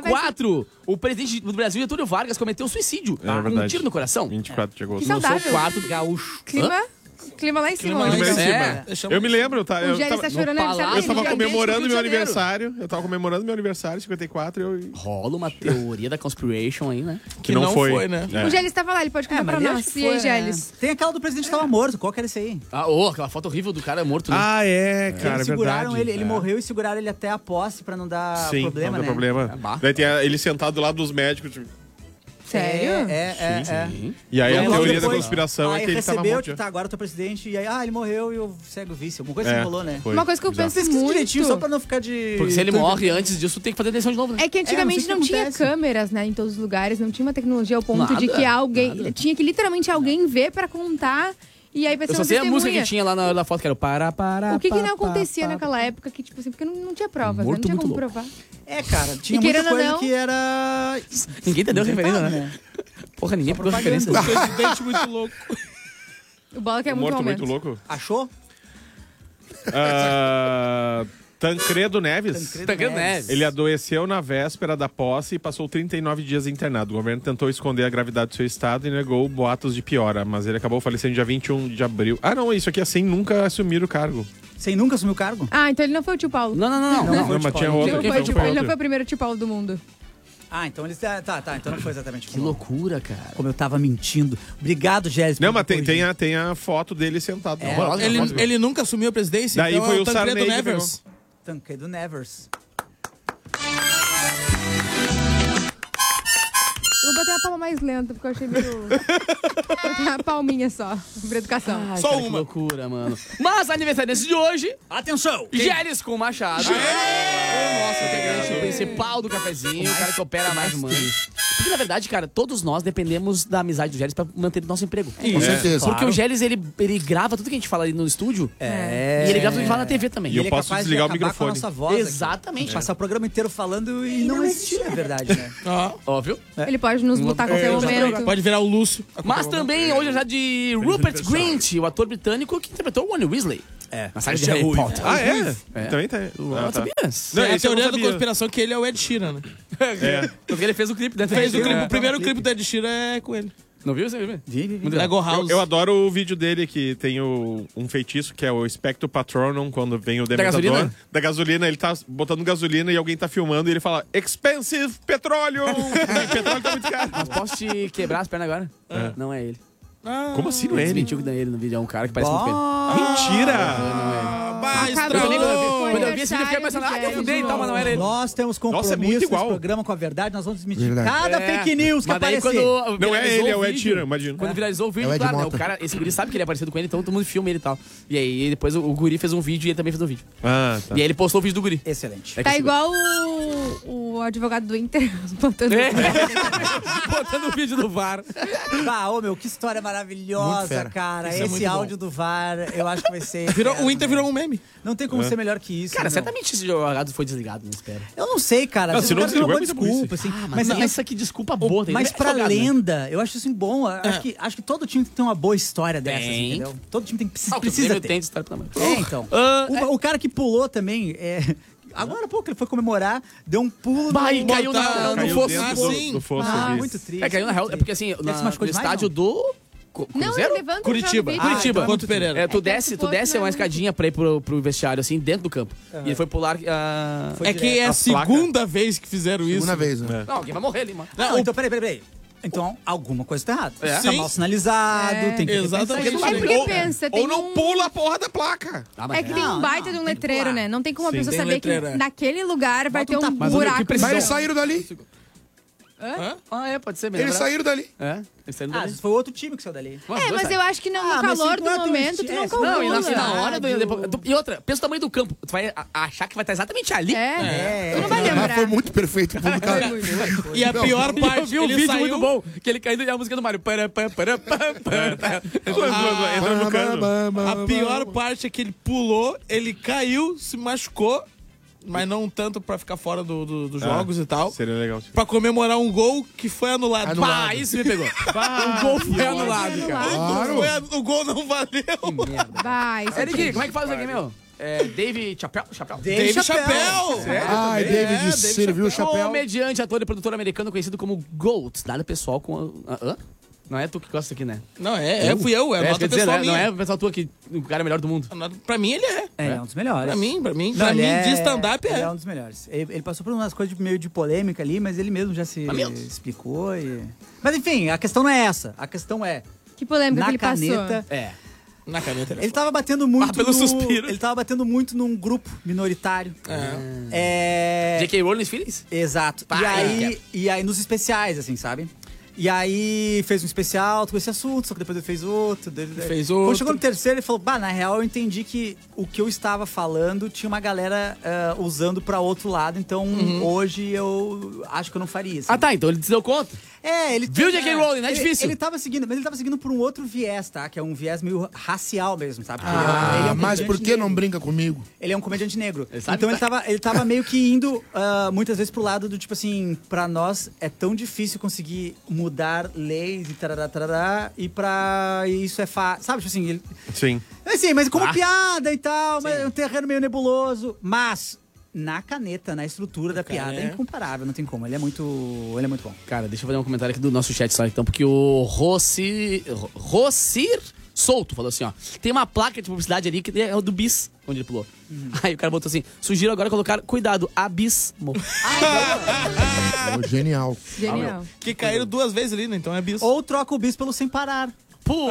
54, o presidente do Brasil, Getúlio Vargas, cometeu suicídio. É Com um verdade. tiro no coração. 24 de agosto. Que No seu saudável. quarto do gaúcho. Clima lá em cima. Clima lá em hoje. Mas, cima. É. Deixamos- Eu me lembro, O Gélis tá eu chorando no aniversário. palácio, tava Rio de comemorando meu Janeiro. aniversário. Eu tava comemorando meu aniversário, 54, Rola uma teoria da conspiration aí, né? que não foi. né? É. O Gélis tava lá, ele pode contar pra mas nós. acho que E aí, foi, Gélis? né? Tem aquela do presidente que tava morto. Qual que era esse aí? Aquela foto horrível do cara morto, né? Ah, é, Que cara, é eles seguraram verdade. ele morreu e seguraram ele até a posse pra não dar Sim, problema, não né? tem problema. bah. Daí tem ele sentado do lado dos médicos. Tipo, Sério? É. e aí a Logo teoria da depois, conspiração é aí que ele tava recebeu, morto. tipo, tá, agora eu tô presidente. E aí, ele morreu e eu cego o vice. Alguma coisa assim rolou, né? foi. Uma coisa que eu Bizarro. penso Pesquisa muito... direitinho só pra não ficar de... Porque se ele morre antes disso, tem que fazer eleição de novo, né? É que antigamente não sei o não que tinha acontece. câmeras, né, em todos os lugares, não tinha uma tecnologia ao ponto Nada, de que alguém... nada. Tinha que literalmente alguém ver pra contar e aí vai ser Eu só uma sei a música testemunha. que tinha lá na hora da foto, que era o para. O que não acontecia naquela época, que tipo assim, porque não tinha provas, né? Não Morto tinha muito como louco. provar. Cara, tinha E muita querendo ou coisa não- que era... Ninguém entendeu a referência, inventado, né? Porra, ninguém pegou a propaganda. referência. Presidente muito louco. O Bola que é muito Morto aumento. muito louco. Achou? Tancredo Neves. Tancredo Neves. Ele adoeceu na véspera da posse e passou 39 dias internado. O governo tentou esconder a gravidade do seu estado e negou boatos de piora, mas ele acabou falecendo dia 21 de abril. Ah, não, isso aqui é sem nunca assumir o cargo. Sem nunca assumir o cargo? Ah, então ele não foi o tio Paulo. Não. Não, mas tinha Ele outro. não Quem foi, foi tipo, ele não outro? foi o primeiro tio Paulo do mundo. Então eles... Tá, então não foi exatamente Que loucura, cara. como eu tava mentindo. Obrigado, Gélis. Não, por mas me corrigir. tem a foto dele sentado. É, Não, Ele nunca assumiu a presidência, Daí então foi é o Tancredo Sarney que Nevers. Tancredo Nevers. Eu vou bater uma palma mais lenta, porque eu achei meio... Vou bater uma palminha só, pra educação. Ai, Só cara, que uma. loucura, mano. Mas aniversariante de hoje, Atenção! Gélis com Machado. O nosso integrante principal do cafezinho, o cara que opera mais humanos. Porque, na verdade, cara, todos nós dependemos da amizade do Gélis pra manter nosso emprego. Com certeza. Porque o Gélis, ele grava tudo que a gente fala ali no estúdio. E ele grava tudo que a gente fala na TV também. E eu Ele é posso capaz de desligar o acabar com a microfone. nossa voz aqui. Exatamente. Passar o programa inteiro falando e não existir, é verdade, né? Óbvio. Ele pode nos botar a qualquer momento. Pode virar o Lúcio. Mas também, hoje é já de Rupert Grint, o ator britânico que interpretou o Rony Weasley. Na saga de Harry Potter. Ah, é? É. Também tá. Ah, tá. sabia? Não, Tem a esse eu não teoria da sabia. conspiração que ele é o Ed Sheeran, né? É. Porque ele fez o clipe, né? Fez o clipe, o primeiro clipe do Ed Sheeran é com ele. Não viu? Você viu? Muito Lego legal. House. Eu adoro o vídeo dele que tem um feitiço que é o Spectro Patronum, quando vem o Dementador. gasolina? Da gasolina, ele tá botando gasolina e alguém tá filmando e ele fala Expensive Petroleum! E petróleo tá muito caro. Mas posso te quebrar as pernas agora? Não é ele. Como assim não é ele? Desmentiu que não é ele no vídeo. É um cara que parece muito com ele. Mentira! Não é ele. Bah, Acabou. estragou. Quando eu vi esse vídeo, eu fiquei pensando, ah, eu fudei e tal, mas não era ele. Nós temos Nossa, é muito compromisso nesse igual. programa com a verdade, nós vamos desmentir Verdade. cada É. fake news que Mas daí aparecer. quando Não é viralizou ele, é o o Ed vídeo, Sheeran, imagina. Quando viralizou o vídeo, É o Ed claro, né, o Mota. cara, esse guri sabe que ele é parecido com ele, então todo mundo filma ele e tal. E aí depois o guri fez um vídeo e ele também fez um vídeo. Ah, tá. E aí ele postou o vídeo do guri. Excelente. É que Tá esse- igual o advogado do Inter botando... É. Botando o vídeo do VAR. Ah, ô meu, que história Muito maravilhosa, fera. cara. Isso é Esse muito bom. áudio do VAR, eu acho que vai ser. O Inter virou um meme. Não tem como ser melhor que isso. Cara, meu. certamente esse jogado foi desligado, não espero. Eu não sei, cara. Não, Esse se não cara tem uma desligou, boa é muita desculpa, assim. Mas pensa que desculpa boa. tem Mas que- pra jogado, né? lenda, eu acho isso bom. Acho que todo time tem que ter uma boa história dessas, Tem. entendeu? Todo time tem que Ah, o precisa Grêmio ter. tem de estar pela mão. É, então. O cara que pulou também, agora há pouco ele foi comemorar, deu um pulo Bah, e caiu Botaram no Caiu fosso. dentro sim. do fosso. Ah, ali. muito triste. É, caiu na real. É porque assim, Ele se machucou no demais, estádio não? do Não, Cruzeiro? ele levanta Curitiba. o Curitiba. então é Contra o Pereira. É, tu É que desce, esse tu desce posto uma é escadinha pra ir pro vestiário, assim, dentro do campo. E ele foi pular. Foi É que direto. é a A placa. segunda vez que fizeram isso. Segunda vez, né? Não, alguém vai morrer ali, mano. Não, então peraí. Então, alguma coisa tá errada. É. Tá Sim. mal sinalizado, É. tem que Exatamente. repensar É isso. porque Ou- pensa, Ou tem não um... pula a porra da placa. Ah, mas É que tem um baita de um tem que letreiro, pular. né? Não tem como a Sim, pessoa tem saber letreiro, que é. naquele lugar vai ter Bota um um tapa. Mas o que buraco. precisa- Mas eles saíram dali. Ah, é, pode ser mesmo. Eles saíram dali. É, eles saíram Ah, dali. isso foi outro time que saiu dali. É, mas eu acho que no Ah, mas calor se do enquanto momento, tu é, não se- calcula. Não, e na Calcula. hora do. Estádio. E outra, pensa o tamanho do campo. Tu vai achar que vai estar exatamente ali. É, tu não vai Mas lembrar. foi muito perfeito. Cara. E a pior E parte, eu vi um ele vídeo saiu... muito bom, que ele caindo e a música do Mario. Entra no cano. A pior parte é que ele pulou, ele caiu, se machucou, mas não tanto pra ficar fora dos jogos e tal. Seria legal. Pra comemorar um gol que foi anulado. Anulado. Pá, isso me pegou. O gol foi anulado, cara. Claro. O gol não valeu. Vai, isso Eric, como é que faz isso aqui, meu? É Dave Chappelle? Dave Chappelle. Ai, David David serviu o chapéu. Comediante, ator e produtor americano conhecido como GOAT. Dado pessoal com... Hã? Não é tu que gosta aqui, né? Não, fui eu, é É, nota quer dizer, pessoal não minha. é o pessoal tu aqui, o cara melhor do mundo. Pra mim ele é. É um dos melhores. Pra mim Não, ele de stand-up Ele é é. um dos melhores. Ele passou por umas coisas meio de polêmica ali, mas ele mesmo já se meu. explicou. Mas enfim, a questão não é essa. A questão é, Que polêmica que na ele passou. caneta... É. Na caneta Ele tava batendo muito pelo suspiro. Ele tava batendo muito num grupo minoritário. J.K. Rowling Filhos? Exato. Pá, E aí nos especiais, assim, sabe? E aí fez um especial com esse assunto, só que depois ele fez outro. Fez Quando outro. chegou no terceiro, ele falou, na real eu entendi que o que eu estava falando tinha uma galera usando pra outro lado, então hoje eu acho que eu não faria. Assim. Ah, tá, então ele se deu conta. Ele Viu, J.K. Rowling, não é ele- difícil. Ele tava seguindo, mas ele tava seguindo por um outro viés, tá? Que é um viés meio racial mesmo, sabe? Porque ele é um Mas por comediante que não negro. brinca comigo? Ele é um comediante negro. Ele sabe Então que ele tava meio que indo muitas vezes pro lado do tipo assim, pra nós é tão difícil conseguir mudar leis e tarará, e isso é fácil. Sabe, tipo assim, ele, Sim. assim, mas como piada e tal, mas é um terreno meio nebuloso. Mas na caneta, na estrutura da piada, é incomparável, não tem como. Ele é muito bom. Cara, deixa eu fazer um comentário aqui do nosso chat só, então, porque o Rossir Souto falou assim, ó. Tem uma placa de publicidade ali que é o do Bis, onde ele pulou. Aí o cara botou assim, sugiro agora colocar, cuidado, abismo. Genial. Genial. Que caíram 2 vezes ali, né? Então é bis. Ou troca o bis pelo sem parar. Pô!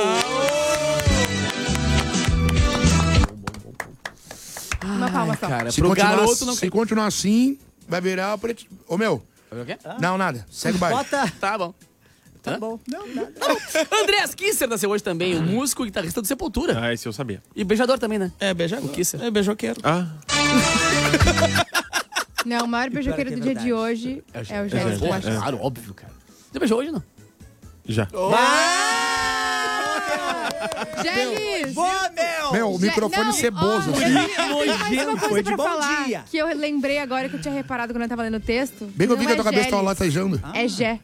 Uma palma só. Cara, Se pro continuar, garoto não... se continuar assim, vai virar preto. Ô, meu, O quê? Não, nada. Segue o baile. Bota. Tá bom. Tá bom. Não, nada. Andreas Kisser nasceu hoje também, o músico e guitarrista do Sepultura. Ah, esse eu sabia. E beijador também, né? É, beijoqueiro. O Kisser. É, beijoqueiro. Ah, Não, o maior beijoqueiro que é do dia verdade. de hoje é o Jair. Porra, claro, óbvio, cara. Você beijou hoje, não? já. Jair! Boa, meu! Meu, o microfone Não, ceboso. ó, assim. eu tenho mais uma Foi coisa de pra bom falar. dia. Que eu lembrei agora que eu tinha reparado quando eu tava lendo o texto. Bem que eu vi Não que a tua cabeça tava Gélis, latejando. É Gé.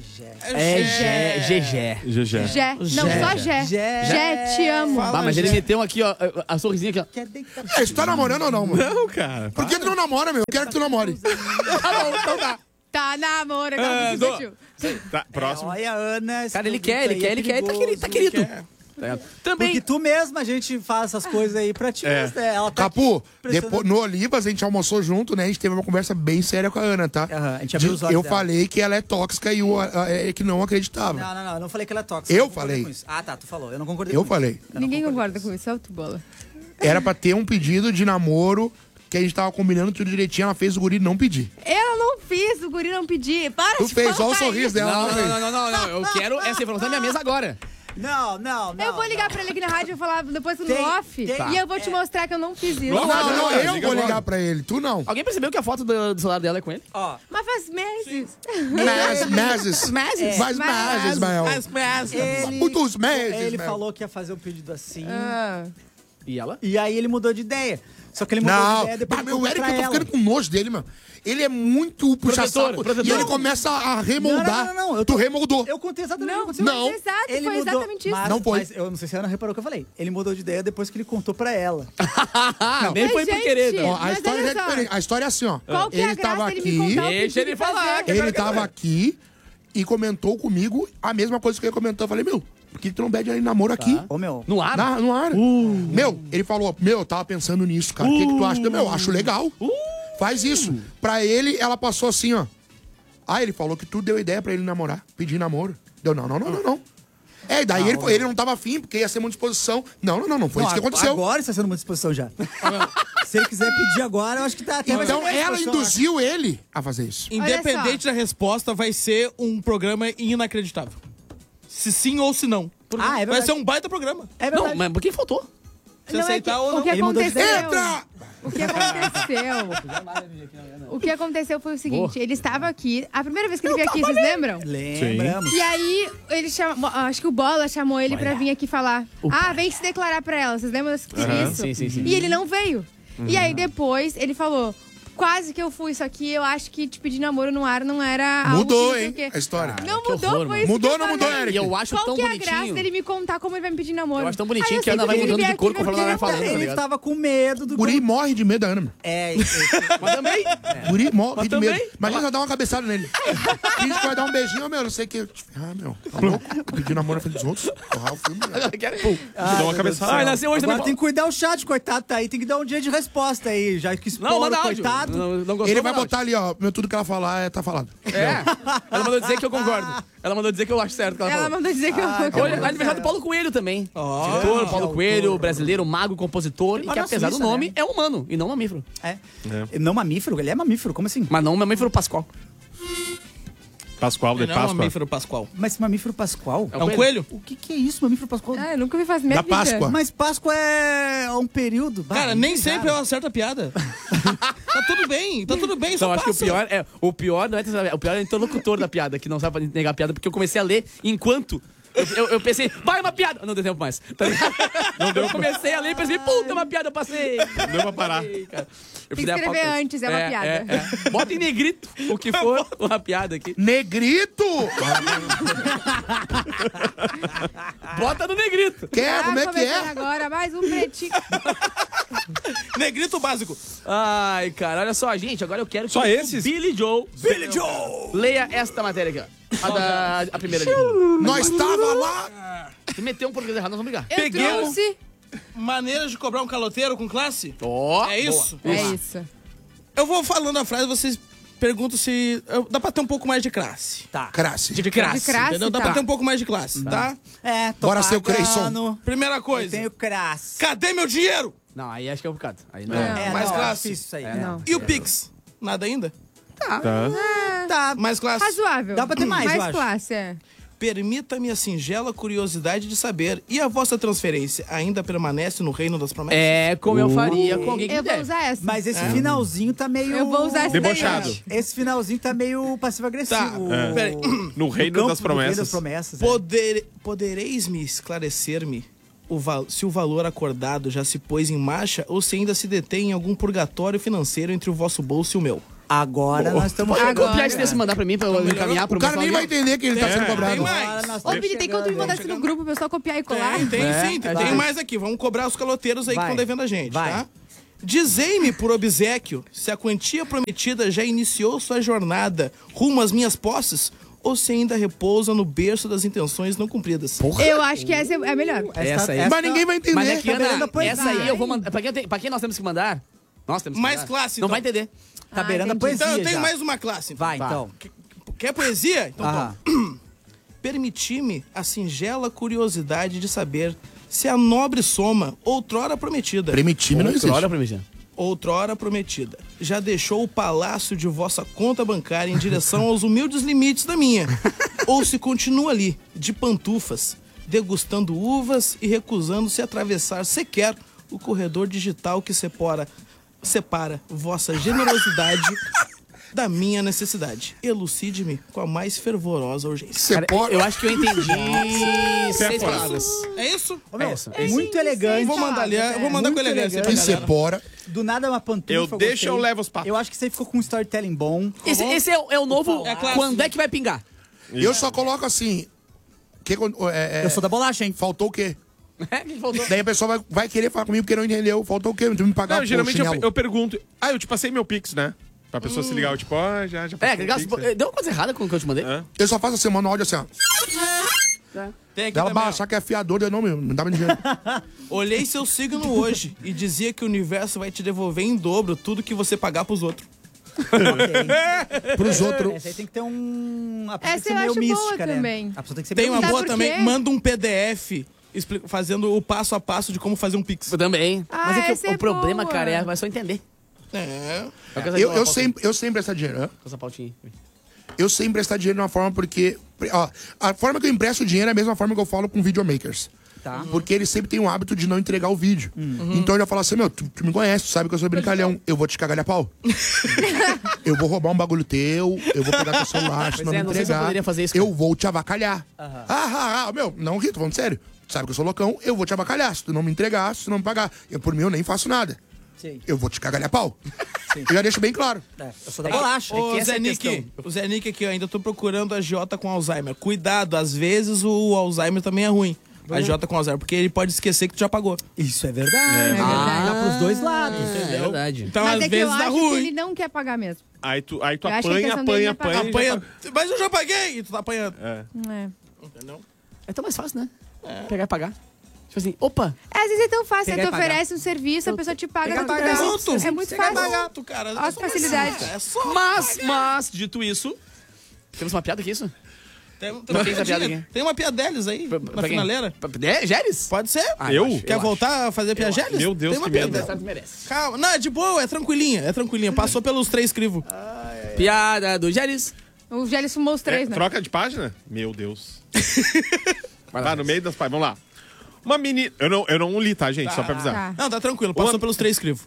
É Gé. GG. Gé. Não, só Gé. Gé. Gé, te amo. Fala. Ah, mas ele meteu aqui, ó, a sorrisinha aqui, ó. Quer deitar? É, você tá namorando ou não, mano? Não, cara. Por que tu não namora, meu? Eu quero que tu namore. Tá bom, então tá. Tá namoro, tá Tá, próximo. Olha, Ana. Cara, ele esse quer, produto aí é tá perigoso. querido. Tá ligado? Também. Porque tu mesma a gente faz essas coisas aí pra ti. É. Né? Ela tá Capu, prestando- depois, no Olivas a gente almoçou junto, né? A gente teve uma conversa bem séria com a Ana, tá? Aham, a gente abriu os olhos Eu dela. falei que ela é tóxica e que não acreditava. Não, eu não falei que ela é tóxica. Eu não concordei falei. com isso. Ah, tá, tu falou. Eu não concordei Eu com falei. isso. Eu não Ninguém concordei concorda com isso, é o bola. Era pra ter um pedido de namoro que a gente tava combinando tudo direitinho. Ela fez o guri não pedir. Eu não fiz, o guri não pedi. Para Tu de fez, falar olha o sorriso isso. dela. Não, ela fez. não. Eu quero essa informação na minha mesa agora. Não. Eu vou ligar pra ele aqui na rádio e falar depois no Tem- off. tem- E eu vou te mostrar que eu não fiz isso. Não, eu liga vou agora. ligar pra ele. Tu não. Alguém percebeu que a foto do celular dela é com ele? Ó, Mas faz meses. Meses. Meses? Faz meses, Ismael. ele, Muitos meses, ele Ismael. falou que ia fazer um pedido assim. Ah. E ela? E aí ele mudou de ideia. Só que ele mudou de Não, ideia depois bah, de meu contar Eric, pra eu tô ela. ficando com nojo dele, mano. Ele é muito puxa-saco. protetor. E ele começa a remoldar. Não, eu Tu remoldou. Eu contei exatamente o que Não, aconteceu. Não. exato, Ele foi mudou, exatamente isso. Mas, Não foi. mas eu não sei se a Ana reparou o que eu falei. Ele mudou de ideia depois que ele contou pra ela. Nem Mas, foi por gente, querer, Ó, não. a Mas história olha é só. diferente. A história é assim, ó. Qual que é a Ele tava graça dele me aqui. contar o que Deixa ele ele falar, fazer? que Ele tava aqui e comentou comigo a mesma coisa que ele comentou. Eu falei, meu, por que tu não pede aí namoro aqui? Ô, meu. No ar? No ar. Meu, ele falou, meu, eu tava pensando nisso, cara. O que tu acha? Meu, eu acho legal. Faz isso. Pra ele, ela passou assim, ó. Ah, ele falou que tu deu ideia pra ele namorar, pedir namoro. Deu, não. É, e daí ele não tava afim, porque ia ser uma disposição. Não, foi isso que aconteceu. Agora está sendo uma disposição já. Se ele quiser pedir agora, eu acho que tá. Então vai ser ela disposição, induziu ele a fazer isso. Independente da resposta, vai ser um programa inacreditável. Se sim ou se não. é Vai verdade. ser um baita programa. É verdade. Não, mas por que faltou? Se Não, é que, aceitar ou o não. que Ele mudou de aconteceu... Entra! O que aconteceu? O que aconteceu foi o seguinte, ele estava aqui, a primeira vez que ele veio aqui, vocês lembram? Lembramos. E aí, ele chamou, acho que o Bola chamou ele pra vir aqui falar. Vem se declarar pra ela, vocês lembram disso? Sim. E ele não veio. E aí depois ele falou, quase que eu fui, só que eu acho que te pedir namoro no ar não era algo Mudou, que não sei hein, o quê. a história. Não que mudou, horror, foi mano. isso Mudou que ou não eu mudou, falei. Eric? E eu acho Qual tão que é a bonitinho. graça dele me contar como ele vai me pedir namoro? Eu acho tão bonitinho Aí que a Ana vai sei mudando ele de veio cor aqui conforme ela vai porque falando, tá Ele ligado? tava com medo do. O guri morre de medo da Ana, meu. Mas também. O guri morre Mas de medo. também. Imagina ela dar uma cabeçada nele. Finge que vai dar um beijinho, meu, não sei o que. Meu, tá louco? Pedir namoro na frente dos outros. Porra, o filme, meu. Pum. Dá uma cabeçada. Ah, nasceu hoje Agora também. tem que cuidar o chat, coitado, tá aí. Tem que dar um dia de resposta aí, já que Não, expor manda o áudio. coitado. Não gostou, Ele vai manda botar ali, ó, meu, tudo que ela falar tá falado. áudio. É. Ela mandou dizer que eu concordo. Ela mandou dizer que eu acho certo o que ela Ela falou. mandou dizer que eu... Hoje é aniversário do Paulo Coelho também. Escritor, Paulo Coelho, brasileiro, mago, compositor. E que na apesar do Suíça, nome, né? é humano e não mamífero. É. Não mamífero? Ele é mamífero, como assim? Mas não mamífero pascual. Pascoal de Não é um Páscoa. mamífero pascual. Mas mamífero pascual? É um coelho? O que é isso, mamífero pascual? Ah, eu nunca vi fazer minha Da vida. Páscoa. Mas Páscoa é um período. Bah, Cara, nem bizarro. sempre eu acerto a piada. Tá tudo bem, Então, só acho que passa. o pior não é o pior é o interlocutor da piada, que não sabe negar a piada, porque eu comecei a ler enquanto eu pensei, vai uma piada! Não deu tempo mais. Tá ligado? Eu comecei a ler e pensei, puta, uma piada, eu passei. Deu pra parar. Cara. Eu Tem fiz que a pauta escrever antes. antes, é uma piada. Bota em negrito o que for uma piada aqui. Negrito! Bota no negrito. Como é que começando é? agora, mais um pretinho. Negrito básico. Ai, cara, olha só, gente, agora eu quero que Só o esses? Billy Joe leia esta matéria aqui, ó. A primeira ali. Nós tava lá. Se meter um português errado, nós vamos brigar. Eu Peguemos. trouxe... Maneiras de cobrar um caloteiro com classe? Ó, É isso? É isso. Eu vou falando a frase, vocês perguntam se dá pra ter um pouco mais de classe. Tá. Crasse. De classe, De classe, entendeu? Dá tá. pra ter um pouco mais de classe, tá? É, tô Bora ser o pagando, Creyson. Primeira Eu coisa, tenho crasse. cadê meu dinheiro? Não, aí acho que é um bocado. Aí não Não. é. É, mais não, classe. é difícil isso aí. Não. E o Pix? Nada ainda? Tá. Tá. Mais classe. Razoável. Dá pra ter mais, eu acho. classe, é. Permita-me a singela curiosidade de saber, e a vossa transferência ainda permanece no reino das promessas? É como eu faria com alguém que Eu vou deve. usar essa. Mas esse finalzinho tá meio... Eu vou usar essa Debochado. daí. Esse finalzinho tá meio passivo-agressivo. Tá, peraí. No reino campo das do Reino das promessas. Promessas. Podereis me esclarecer-me se o valor acordado já se pôs em marcha ou se ainda se detém em algum purgatório financeiro entre o vosso bolso e o meu? Agora nós estamos Pode chegando. copiar esse desse e mandar pra mim pra eu encaminhar pro O cara nem vai entender que ele tá sendo cobrado. Tem mais. Agora nós Ô, estamos Vini, tem como tu me chegando. mandar isso no grupo, o pessoal copiar e colar? Tem sim. Tem mais aqui. Vamos cobrar os caloteiros aí que Vai. estão devendo a gente, Vai. tá? Dizei-me por obséquio se a quantia prometida já iniciou sua jornada rumo às minhas posses ou se ainda repousa no berço das intenções não cumpridas. Eu acho que essa é a melhor. Essa aí. Mas ninguém vai entender. Mas é que, Tá beirando Ana, a poesia. essa aí eu vou mandar. Pra quem nós temos que mandar? Nós temos que Mais mandar. classe, Não então. vai entender. Tá beirando a entendi. poesia Então eu tenho já. mais uma classe. Vai, Tá. então. Quer poesia? Então Aham. toma. Permiti-me a singela curiosidade de saber se a nobre soma, outrora prometida, Primitivo não existe. Olha pra mim, já. outrora prometida, já deixou o palácio de vossa conta bancária em direção aos humildes limites da minha, ou se continua ali, de pantufas, degustando uvas e recusando-se a atravessar sequer o corredor digital que separa vossa generosidade da minha necessidade. Elucide-me com a mais fervorosa urgência. Você Cara, pode... eu acho que eu entendi 6 palavras. É isso? Ô, meu, É isso. muito elegante. Vou mandar ali, eu vou mandar com Muito elegância pra elegante. E você galera. pora. Do nada é uma pantufa. Eu deixo, gostei. eu levo os papos. Eu acho que você ficou com um storytelling bom. Esse é o novo. É clássico. Quando é que vai pingar? Eu só coloco assim... Eu sou da bolacha, hein? Faltou o quê? Que faltou? Daí a pessoa vai querer falar comigo porque não entendeu. Faltou o quê? Tu me pagar Não, geralmente chinelo. eu pergunto. Ah, eu te passei meu Pix, né? Pra pessoa se ligar, eu tipo, ó, já passei o Pix, né? Deu uma coisa errada com o que eu te mandei? Hã? Eu só faço assim, mando áudio assim, ó. Tem aqui Ela também, ó. achar que é fiador, eu não, meu. Me dá meu dinheiro. Olhei seu signo hoje e dizia que o universo vai te devolver em dobro tudo que você pagar pros outros. Pros outros. Essa aí tem que ter um... A pessoa tem Essa que ser eu meio acho boa mística, né? também. A pessoa tem que ser Tem meio uma Sabe boa por também, quê? manda um PDF fazendo o passo a passo de como fazer um Pix. Eu também. Ah, Mas é essa que é o problema, boa. cara, é só entender. É. Eu sei emprestar dinheiro. Hã? Essa pautinha. Eu sei emprestar dinheiro de uma forma porque... Ó, a forma que eu empresto dinheiro é a mesma forma que eu falo com videomakers. Tá. Porque eles sempre têm o hábito de não entregar o vídeo. Então eu já falo assim, meu, tu me conhece, tu sabe que eu sou brincalhão. Eu vou te cagar a pau. Eu vou roubar um bagulho teu, eu vou pegar teu celular, se Pois não me é, não sei se eu entregar. poderia fazer isso, Eu cara. vou te avacalhar. Meu, não ri, tô falando sério. Tu sabe que eu sou loucão, eu vou te avacalhar. Se tu não me entregar, se tu não me pagar. Por mim, eu nem faço nada. Sim. Eu vou te cagar a pau. Eu já deixo bem claro. É, eu sou da bolacha. Ô, que essa é Zé a Nick, questão. o Zé Nick aqui, eu ainda tô procurando a Jota com Alzheimer. Cuidado, às vezes o Alzheimer também é ruim. A Jota com Alzheimer, porque ele pode esquecer que tu já pagou. Isso é verdade. É verdade. Dá pros dois lados. É verdade. Então, Mas às é que eu vezes dá acho que ruim. ele não quer pagar mesmo. Aí tu Eu acho que a apanha, questão dele é pagar. e já Apanha, mas eu já paguei e tu tá apanhando. É. É. Entendeu? É tão mais fácil, né? Pegar e pagar. Tipo assim, opa, Às vezes é tão fácil, Pegar né? e Tu pagar. oferece um serviço, a pessoa te paga. Pegar e tu pagar. paga. Pronto. É muito Você quer fácil. pagar, tu, cara. Olha as facilidades. É só. mas, dito isso, temos uma piada aqui, isso? Tem Pra quem essa piada aqui? Tem uma piadelis aí, na Pra quem? finaleira. Gélis? Pode ser? Eu? acho. Quer voltar a fazer piadelis? Meu Deus, Tem uma que medo. piadelis. Merece. Calma. Não, é de boa, é tranquilinha, é tranquilinha. Passou pelos 3 crivos. Piada do Gélis. O Gélis fumou os 3, né? Troca de página? Meu Deus. Vai lá, Tá no meio das páginas. Vamos lá. Uma menina... Eu não li, tá, gente? Só pra avisar. Tá. Não, tá tranquilo, passou Uma- pelos 3 crivos.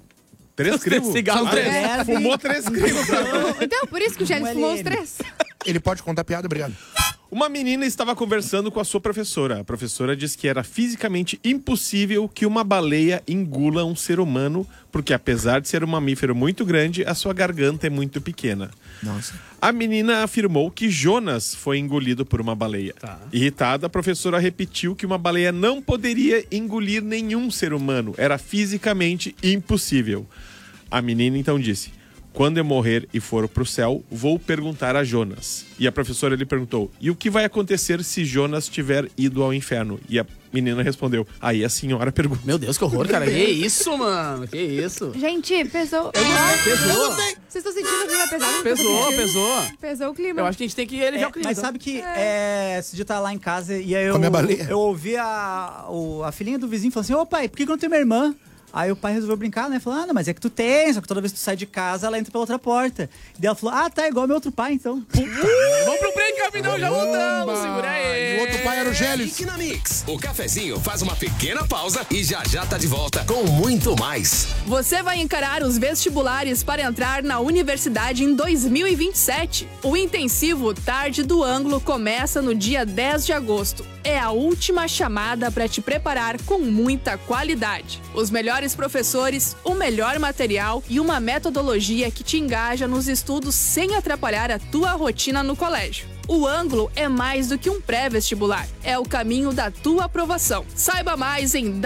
3 crivos? cigarros. São 3. Fumou 3 crivos. Então, por isso que o Gélis fumou os LM. 3. Ele pode contar piada, obrigado. Uma menina estava conversando com a sua professora. A professora disse que era fisicamente impossível que uma baleia engula um ser humano, porque apesar de ser um mamífero muito grande, a sua garganta é muito pequena. Nossa. A menina afirmou que Jonas foi engolido por uma baleia. Irritada, a professora repetiu que uma baleia não poderia engolir nenhum ser humano. Era fisicamente impossível. A menina então disse: quando eu morrer e for pro céu, vou perguntar a Jonas. E a professora lhe perguntou: e o que vai acontecer se Jonas tiver ido ao inferno? E a menina respondeu: aí a senhora pergunta. Meu Deus, que horror, cara. Que isso, mano? Que isso? Gente, pesou. Pesou. Vocês estão sentindo o clima pesado? Pesou. Pesou o clima. Eu acho que a gente tem que aliviar o clima. Mas então. sabe que esse dia eu tava lá em casa e aí Com a minha baleia. eu ouvi a filhinha do vizinho falando assim, ô pai, por que eu não tenho minha irmã? Aí o pai resolveu brincar, né? Falou, não, mas é que tu tem, só que toda vez que tu sai de casa, ela entra pela outra porta. E daí ela falou, tá, igual meu outro pai, então. Vamos pro break, rapidão, já voltamos. Segura aí. E o outro pai era o Gélis. Fique na Mix. O cafezinho faz uma pequena pausa e já tá de volta com muito mais. Você vai encarar os vestibulares para entrar na universidade em 2027. O intensivo Tarde do Ângulo começa no dia 10 de agosto. É a última chamada para te preparar com muita qualidade. Os melhores professores, o melhor material e uma metodologia que te engaja nos estudos sem atrapalhar a tua rotina no colégio. O Ângulo é mais do que um pré-vestibular. É o caminho da tua aprovação. Saiba mais em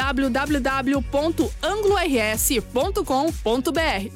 www.anglors.com.br.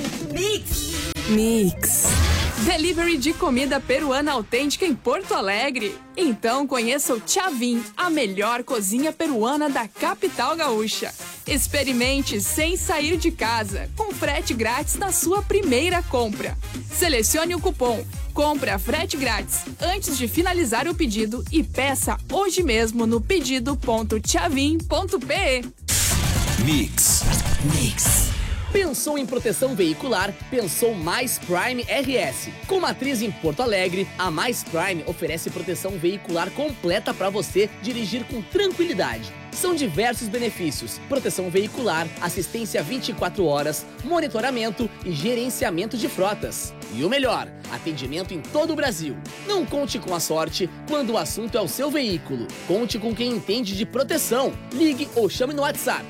Mix. Delivery de comida peruana autêntica em Porto Alegre. Então conheça o Chavin, a melhor cozinha peruana da capital gaúcha. Experimente sem sair de casa, com frete grátis na sua primeira compra. Selecione o cupom Compra Frete Grátis antes de finalizar o pedido e peça hoje mesmo no pedido.chavin.pe. Mix. Pensou em proteção veicular? Pensou Mais Prime RS. Com matriz em Porto Alegre, a Mais Prime oferece proteção veicular completa para você dirigir com tranquilidade. São diversos benefícios: proteção veicular, assistência 24 horas, monitoramento e gerenciamento de frotas. E o melhor, atendimento em todo o Brasil. Não conte com a sorte quando o assunto é o seu veículo. Conte com quem entende de proteção. Ligue ou chame no WhatsApp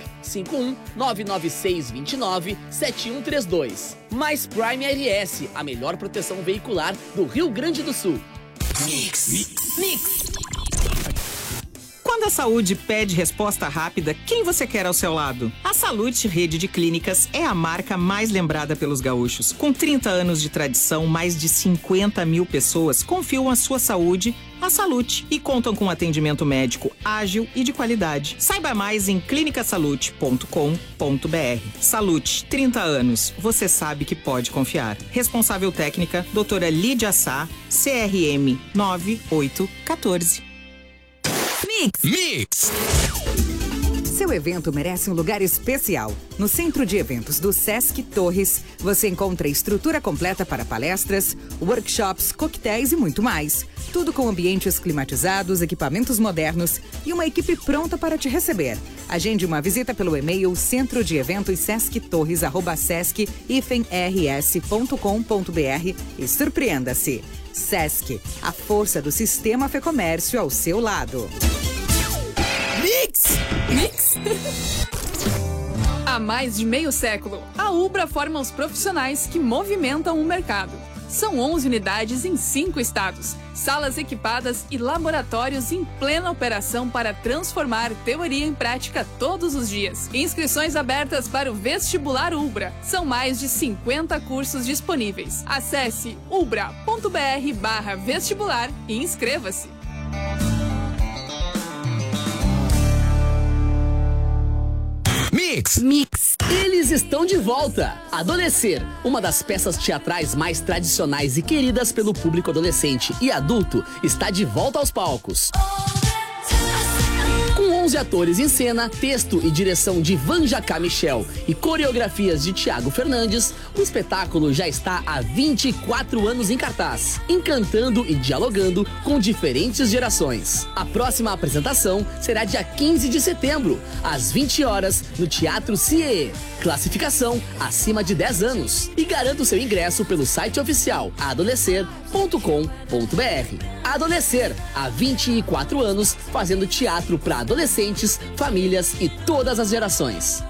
51-99629-7132. Mais Prime RS, a melhor proteção veicular do Rio Grande do Sul. Mix. Quando a saúde pede resposta rápida, quem você quer ao seu lado? A Salute Rede de Clínicas é a marca mais lembrada pelos gaúchos. Com 30 anos de tradição, mais de 50 mil pessoas confiam a sua saúde à Salute e contam com atendimento médico ágil e de qualidade. Saiba mais em clinicasalute.com.br. Salute, 30 anos. Você sabe que pode confiar. Responsável técnica, doutora Lídia Sá, CRM 9814. Mix. Seu evento merece um lugar especial. No Centro de Eventos do Sesc Torres, você encontra estrutura completa para palestras, workshops, coquetéis e muito mais. Tudo com ambientes climatizados, equipamentos modernos e uma equipe pronta para te receber. Agende uma visita pelo e-mail centrodieventossesc-rs.com.br e surpreenda-se. Sesc, a força do sistema Fecomércio ao seu lado. Mix! Há mais de meio século, a Ubra forma os profissionais que movimentam o mercado. São 11 unidades em 5 estados, salas equipadas e laboratórios em plena operação para transformar teoria em prática todos os dias. Inscrições abertas para o Vestibular Ubra. São mais de 50 cursos disponíveis. Acesse ubra.br/vestibular e inscreva-se. Mix. Eles estão de volta! Adolescer, uma das peças teatrais mais tradicionais e queridas pelo público adolescente e adulto, está de volta aos palcos. Com 11 atores em cena, texto e direção de Vanjacá Michel e coreografias de Thiago Fernandes, o espetáculo já está há 24 anos em cartaz, encantando e dialogando com diferentes gerações. A próxima apresentação será dia 15 de setembro, às 20 horas, no Teatro CIE. Classificação acima de 10 anos. E garanta o seu ingresso pelo site oficial adolescer.com.br. Adolescer, há 24 anos, fazendo teatro para adolescentes, famílias e todas as gerações.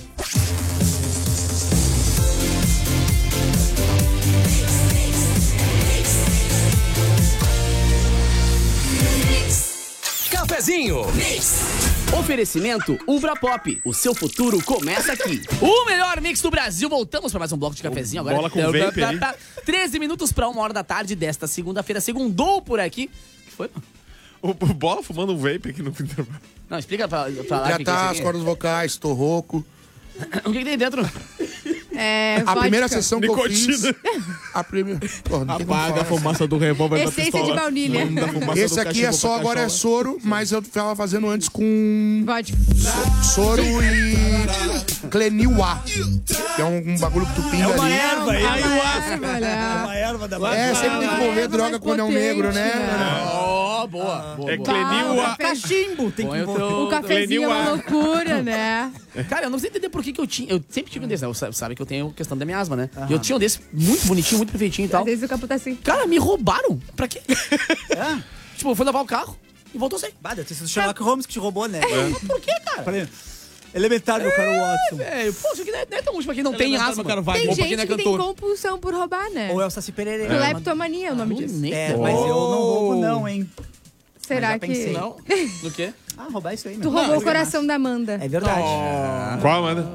Cafezinho. Oferecimento Ubra Pop. O seu futuro começa aqui. O melhor mix do Brasil. Voltamos para mais um bloco de cafezinho agora. Bola com vape aí. 13 minutos para 1 hora da tarde desta segunda-feira. Segundou por aqui. Foi? O Bola fumando um vape aqui no intervalo. Não, explica pra lá. Já tá, as cordas vocais, tô rouco. O que tem dentro? A primeira vodka. sessão que eu fiz... A primeira... Apaga a fumaça do revólver da Essência pistola. de baunilha. Esse aqui é só, agora é soro, mas eu tava fazendo antes com Vodka. soro e Clenil-A. Que é um bagulho que tu pinga ali. erva, É uma erva da É, sempre tem que envolver droga quando é um negro, né? Ó, boa. É Clenil-A. Cachimbo, tem que Põe o envolver. teu- O cafezinho é uma loucura, né? Cara, eu não sei entender por que eu tinha. Eu sempre tive um desse, né? Sabe que eu tenho questão da minha asma, né? E eu tinha um desse muito bonitinho, muito perfeitinho e tal. Às vezes o capô tá assim. Cara, me roubaram. Pra quê? Tipo, eu fui lavar o carro e voltou sem. Bah, deve ter sido o Sherlock Holmes que te roubou, né? Por quê, cara? Falei, elementar, meu caro Watson. Velho, pô, isso aqui não é tão útil pra quem não tem Elementar, asma. meu caro Wagner. Tem Bom pra gente quem que não é tem cantor. compulsão por roubar, né? Ou é o Saci Pererê. Cleptomania é o nome disso. É, mas eu não roubo não, hein? Será já que... pensei. Não? No quê? Ah, roubar isso aí, Tu meu. roubou o coração da Amanda. É verdade. Qual, Amanda?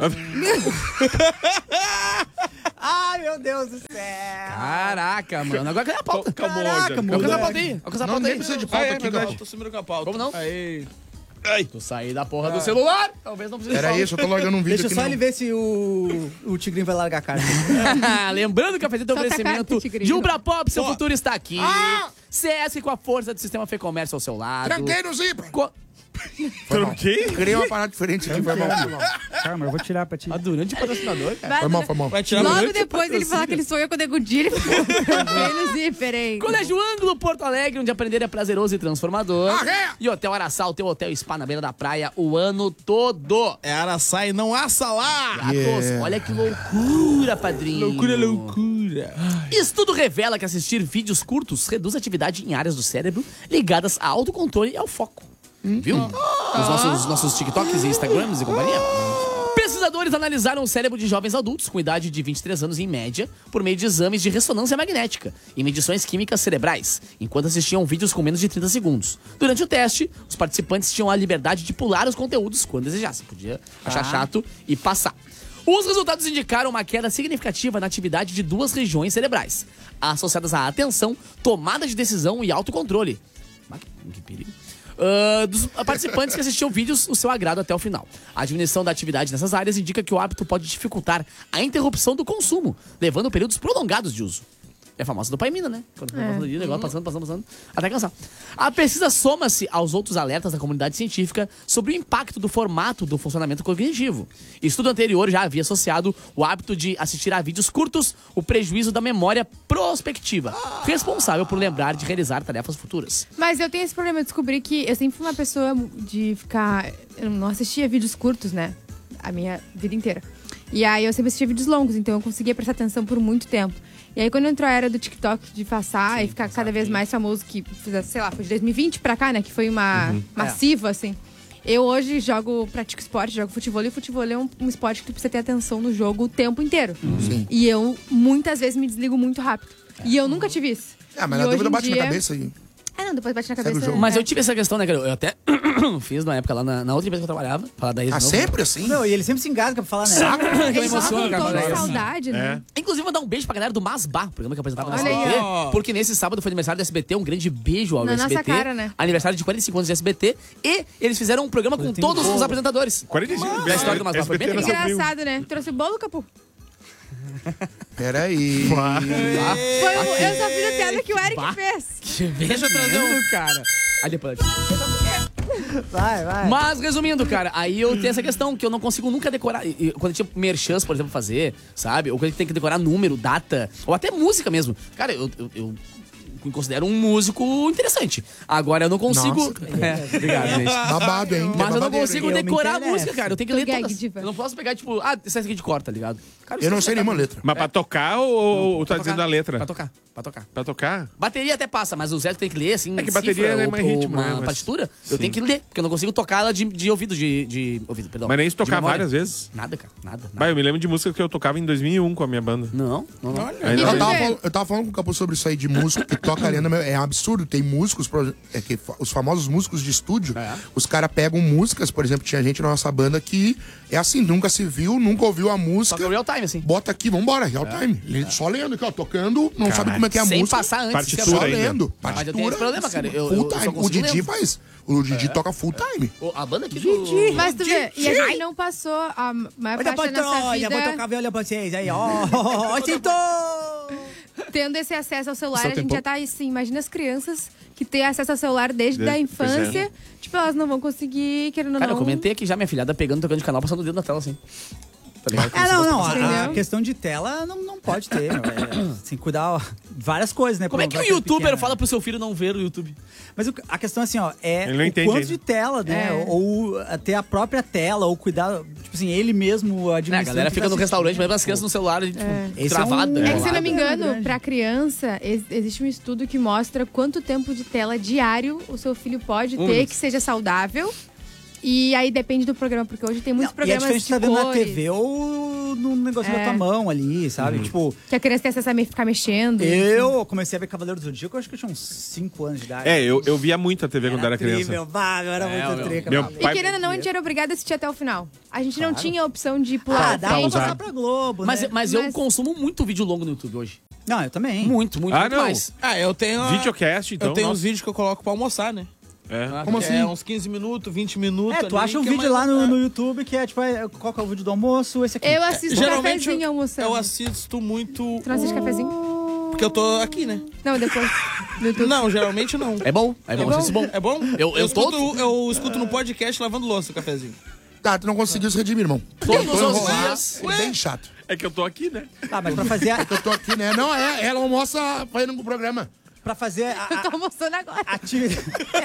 Ai, meu Deus do céu. Caraca, mano. Agora cadê a pauta? Calma, Caraca, Jânio, Alcança a moleque. pauta aí. Alcança a Não, pauta nem aí. precisa de pauta aqui, verdade. não. Tô sumindo com a pauta. Como não? Aí. Tu sair da porra do celular. Talvez não precise de Era pauta. isso, eu tô largando um vídeo Deixa aqui. só não. ele ver se o Tigrinho vai largar a carta. Lembrando que o cafezinho tem Só oferecimento tacar, Tigrinho. de Ubra Pop, seu Ó. futuro está aqui. CS com a força do sistema Fê Comércio ao seu lado. Tranquei no zíper. Tranquei? Criei uma parada diferente aqui, foi mal. Calma, eu vou tirar pra ti. Durante o patrocinador, cara. Foi mal, foi mal. Vai tirar Logo muito depois ele falar que ele sonha com o Nego Di, ele ficou no zíper, hein? Colégio Ângulo Porto Alegre, onde aprender é prazeroso e transformador. Arré! E Hotel Araçá, o teu hotel spa na beira da praia o ano todo. É Araçá e não assa lá. Gatos, olha que loucura, padrinho. Loucura. Estudo revela que assistir vídeos curtos reduz a atividade em áreas do cérebro ligadas ao autocontrole e ao foco. Viu? Os nossos TikToks e Instagrams e companhia. Pesquisadores analisaram o cérebro de jovens adultos com idade de 23 anos em média por meio de exames de ressonância magnética e medições químicas cerebrais, enquanto assistiam vídeos com menos de 30 segundos. Durante o teste, os participantes tinham a liberdade de pular os conteúdos quando desejassem. Podia achar chato e passar. Os resultados indicaram uma queda significativa na atividade de duas regiões cerebrais, associadas à atenção, tomada de decisão e autocontrole. Mas que perigo. Dos participantes que assistiam vídeos, o seu agrado até o final. A diminuição da atividade nessas áreas indica que o hábito pode dificultar a interrupção do consumo, levando períodos prolongados de uso. É a famosa dopamina, né? Quando vai passando ali, o negócio passando, até cansar. A pesquisa soma-se aos outros alertas da comunidade científica sobre o impacto do formato do funcionamento cognitivo. Estudo anterior já havia associado o hábito de assistir a vídeos curtos o prejuízo da memória prospectiva, responsável por lembrar de realizar tarefas futuras. Mas eu tenho esse problema, eu descobri que eu sempre fui uma pessoa de ficar... Eu não assistia vídeos curtos, né? A minha vida inteira. E aí eu sempre assistia vídeos longos, então eu conseguia prestar atenção por muito tempo. E aí quando entrou a era do TikTok de passar e ficar cada vez mais famoso, que, sei lá, foi de 2020 pra cá, né? Que foi uma massiva, assim. Eu hoje pratico esporte, jogo futebol, e o futebol é um esporte que tu precisa ter atenção no jogo o tempo inteiro. Sim. E eu, muitas vezes, me desligo muito rápido. E eu nunca tive isso. Ah, mas E na hoje dúvida em bate na dia- cabeça aí. Não, depois bate na Segue cabeça. o jogo. Mas eu tive essa questão, né, cara? Eu até fiz na época lá na outra empresa que eu trabalhava, falar da ex Ah, de novo. sempre assim? Não, e ele sempre se engasga pra falar, né? Eu me emociono, cara. Tom falar de isso. saudade, né? Inclusive, mandar um beijo pra galera do Masbá, programa que eu apresentava no Olha aí, SBT. ó. Porque nesse sábado foi aniversário do SBT, um grande beijo ao Na SBT. nossa cara, né? Aniversário de 45 anos de SBT. E eles fizeram um programa com todos os apresentadores. 45 Da história do Masbá. Foi bem SBT legal. nasceu Engraçado, né? Trouxe o bolo, Capu? Peraí. Eu só fiz a piada que o Eric fez. Que beijo trazendo, cara. Aí depois... Vai. Mas, resumindo, cara, aí eu tenho essa questão que eu não consigo nunca decorar. Quando tinha merchans, por exemplo, fazer, sabe? Ou quando tem que decorar número, data, ou até música mesmo. Cara, eu me considero um músico interessante. Agora eu não consigo. Nossa. Obrigado, gente. Babado, hein? Mas eu não Babadeiro, consigo hein? Eu me decorar a interesso. música, cara. Eu tenho que ler Gag, todas. diva. Eu não posso pegar, tipo, essa aqui de cor, tá ligado? Cara, Eu não sei nenhuma letra. Mas pra tocar ou tá Pra dizendo tocar. a letra? Pra tocar, pra tocar. Pra tocar? Bateria até passa, mas o Zé tem que ler, assim, É que bateria é mais ritmo, né? uma Mas- partitura, eu Sim. tenho que ler, porque eu não consigo tocar ela de ouvido, de ouvido, perdão. Mas nem se de tocar memória. várias vezes? Nada, cara, nada. Bah, eu me lembro de música que eu tocava em 2001 com a minha banda. Não. Ainda Eu bem. tava falando com o Capu sobre isso aí de músico que toca arena. É absurdo. Tem músicos, os famosos músicos de estúdio, os caras pegam músicas, por exemplo, tinha gente na nossa banda que é assim, nunca se viu, nunca ouviu a música. Toca real time, assim. Bota aqui, vambora, real time. Ele só lendo aqui, ó, tocando, não sabe como é que é a Sem música. passar antes. Partitura isso é bom. ainda. Lendo. Mas eu tenho Partitura. esse problema, cara. assim, Eu full só time. O consigo Didi lendo. faz. O Didi toca full time. A banda aqui do... Mas tu vê, e a gente não passou a maior Olha a parte da nossa poltrona, vou vida tocar violão pra vocês aí, ó. Sentou! tendo esse acesso ao celular. Só A gente tempo. já tá assim, imagina as crianças que têm acesso ao celular desde a infância. Tipo, elas não vão conseguir, querendo ou Cara, não. eu comentei aqui já minha filhada pegando, tocando de canal, passando o dedo na tela, assim. Tá ligado? Não. Entendeu? A questão de tela não pode ter. Assim, cuidar várias coisas, né? Como é que um youtuber fala pro seu filho não ver o YouTube? Mas a questão assim, ó, é Ele não o entende quanto ainda. de tela, né? Ou ter a própria tela, ou cuidar, tipo assim, ele mesmo A administrando. galera fica no restaurante, mesmo as crianças no celular, tipo, travada. É que, se eu não me Bolada. engano, pra criança, existe um estudo que mostra quanto tempo de tela diário o seu filho pode ter, que seja saudável. E aí depende do programa, porque hoje tem muitos programas e é diferente de de tá vendo na cores, TV ou no negócio da tua mão ali, sabe? Tipo, que a criança tem acesso a ficar mexendo. eu comecei a ver Cavaleiro do Zodíaco, eu acho que eu tinha uns 5 anos de idade. Eu via muito a TV quando era criança. Meu vago, era muito trica. meu mano. E querendo ou não, a gente era obrigado a assistir até o final. A gente não tinha a opção de pular. Ah, dá pra pausar. passar pra Globo, né? Mas eu consumo muito vídeo longo no YouTube hoje. Não, eu também. Muito Ah, não. mais. Ah, eu tenho. Videocast, então. Eu tenho uns nossa. vídeos que eu coloco pra almoçar, né? É. Como assim? Uns 15 minutos, 20 minutos. Tu ali, acha um que é vídeo mais- lá no YouTube que é tipo, qual que é o vídeo do almoço? Esse aqui. Eu assisto Geralmente cafezinho almoçando. eu assisto muito. Tu não assiste cafezinho? Porque eu tô aqui, né? Não, depois. No YouTube. Não, geralmente não. É bom, isso é bom. É bom? Eu eu escuto no podcast lavando louça o cafezinho. Tá, tu não conseguiu se redimir, irmão. Todos os enrolar, dias. é bem chato. É que eu tô aqui, né? Tá, mas pra fazer Eu tô aqui, né? Não, ela almoça fazendo pro programa. pra fazer Eu tô almoçando agora. atividade.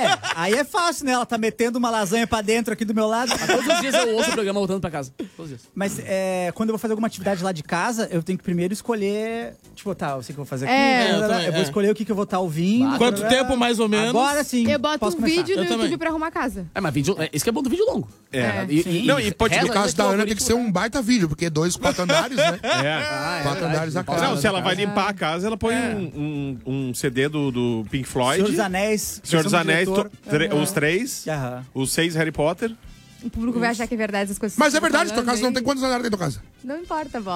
Aí é fácil, né? Ela tá metendo uma lasanha pra dentro aqui do meu lado. Todos os dias eu ouço o programa voltando pra casa. Todos os dias. Mas quando eu vou fazer alguma atividade lá de casa, eu tenho que primeiro escolher. Tipo, tá, eu sei o que eu vou fazer aqui. eu também, eu vou escolher o que eu vou estar ouvindo. Quanto tempo, mais ou menos? Agora sim. Eu boto posso um começar. vídeo no Eu YouTube também. pra arrumar a casa. Mas vídeo, isso que é bom do vídeo longo. É. Não, e pode No caso da Ana tem que ser um baita vídeo, porque 2, 4 andares, né? É. 4 andares na casa. Não, se ela vai limpar a casa, ela põe um CD do Pink Floyd. Senhor dos Anéis. Senhor dos versão do Anéis, diretor. os 3. Aham. Os 6 Harry Potter. O público vai achar que é verdade essas coisas. Mas que é eu tô verdade, tua falando casa não aí. tem quantos andares tem tua casa? Não importa, bola.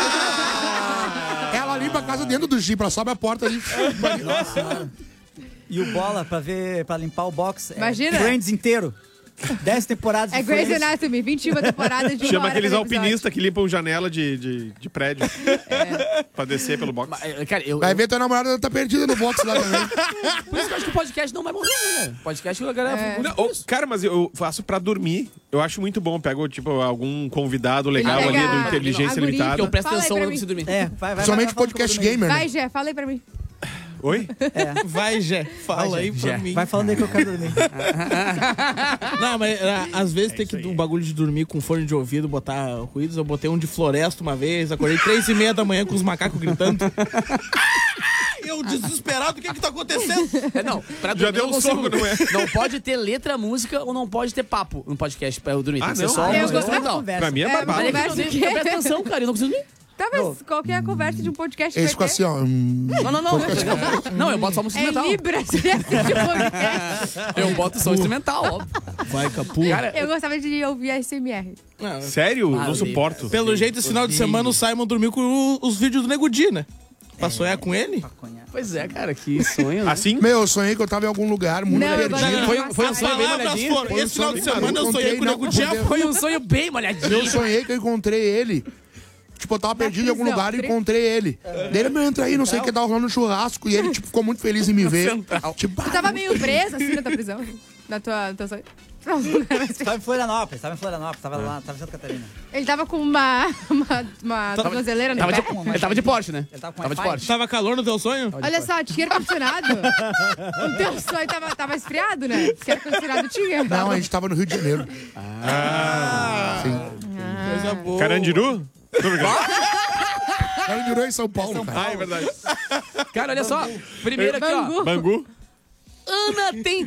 Ela limpa a casa dentro do Jeep, ela sobe a porta ali. E o Bola, pra limpar o box. Imagina. Friends inteiro. 10 temporadas É de Grey's Friends. Anatomy, 21 temporadas de uma Chama hora aqueles cada episódio. alpinistas que limpam janela de prédio. Pra descer pelo box. Cara, Vai ver tua namorada tá perdida no box lá também. por isso que eu acho que o podcast não vai morrer, né? Podcast a galera... Não, cara, mas eu faço pra dormir. Eu acho muito bom. Pego, tipo, algum convidado legal Ele ali pega do Inteligência a guria Limitada. Que eu presto Fala aí atenção pra quando mim. eu preciso dormir. Vai. Principalmente podcast gamer, né? Vai, Gé, fala aí pra mim. Oi? Vai, Gé. Fala aí pra mim. Vai falando aí que eu quero dormir. Não, mas às vezes tem que um bagulho de dormir com fone de ouvido, botar ruídos. Eu botei um de floresta uma vez, acordei 3h30 da manhã com os macacos gritando. Eu desesperado, o que tá acontecendo? Não, pra Já dormir deu eu um consigo. soco, não é? Não pode ter letra, música ou não pode ter papo no podcast pra eu dormir. Tem Ah, que ser não? só Ah, eu música gostava instrumental. Conversa. Pra mim é mas babado. ele vai- Eu presta atenção, cara, eu não consigo dormir. Tá, mas qual que é a conversa de um podcast? Eles vai ficam ter? assim, ó. Não. Não, eu boto só música É instrumental. Libras, ele assiste o podcast. Eu boto som instrumental, óbvio. Vai, Capu. Cara, Eu gostava de ouvir a SMR. Sério? Não Valeu. suporto. Pelo jeito, esse final de semana o Simon dormiu com os vídeos do Nego Di, né? Pra sonhar com ele? pois é, cara, que sonho. Assim? Meu, eu sonhei que eu tava em algum lugar muito Não, eu perdido. gosto de Foi um sonho bem Palavras molhadinho. foram. Esse final de semana eu Eu sonhei com o não, Nego Di. porque- Foi um sonho bem molhadinho. Eu sonhei que eu encontrei ele. Tipo, eu tava perdido em algum prisão, lugar e encontrei ele. Daí ele me entra aí, não sei o que, tava rolando um churrasco. E ele, tipo, ficou muito feliz em me ver. Central. Tipo, Tu tava meio preso, assim, na tua prisão? No teu sonho? Tava em Florianópolis, tava lá, tava em Santa Catarina. Ele tava com uma tornozeleira no Tava pé. ele tava de Porsche, né? Ele tava com Tava de Wi-Fi. Porsche. Tava calor no teu sonho? Olha só, tinha ar-condicionado. O teu sonho tava esfriado, né? Que ar-condicionado tinha. não, a gente tava no Rio de Janeiro. Coisa boa. Carandiru? Ela virou em São Paulo, cara. Ah, é verdade. Cara, olha só. Primeiro aqui, ó. Bangu. Bangu? Ana tem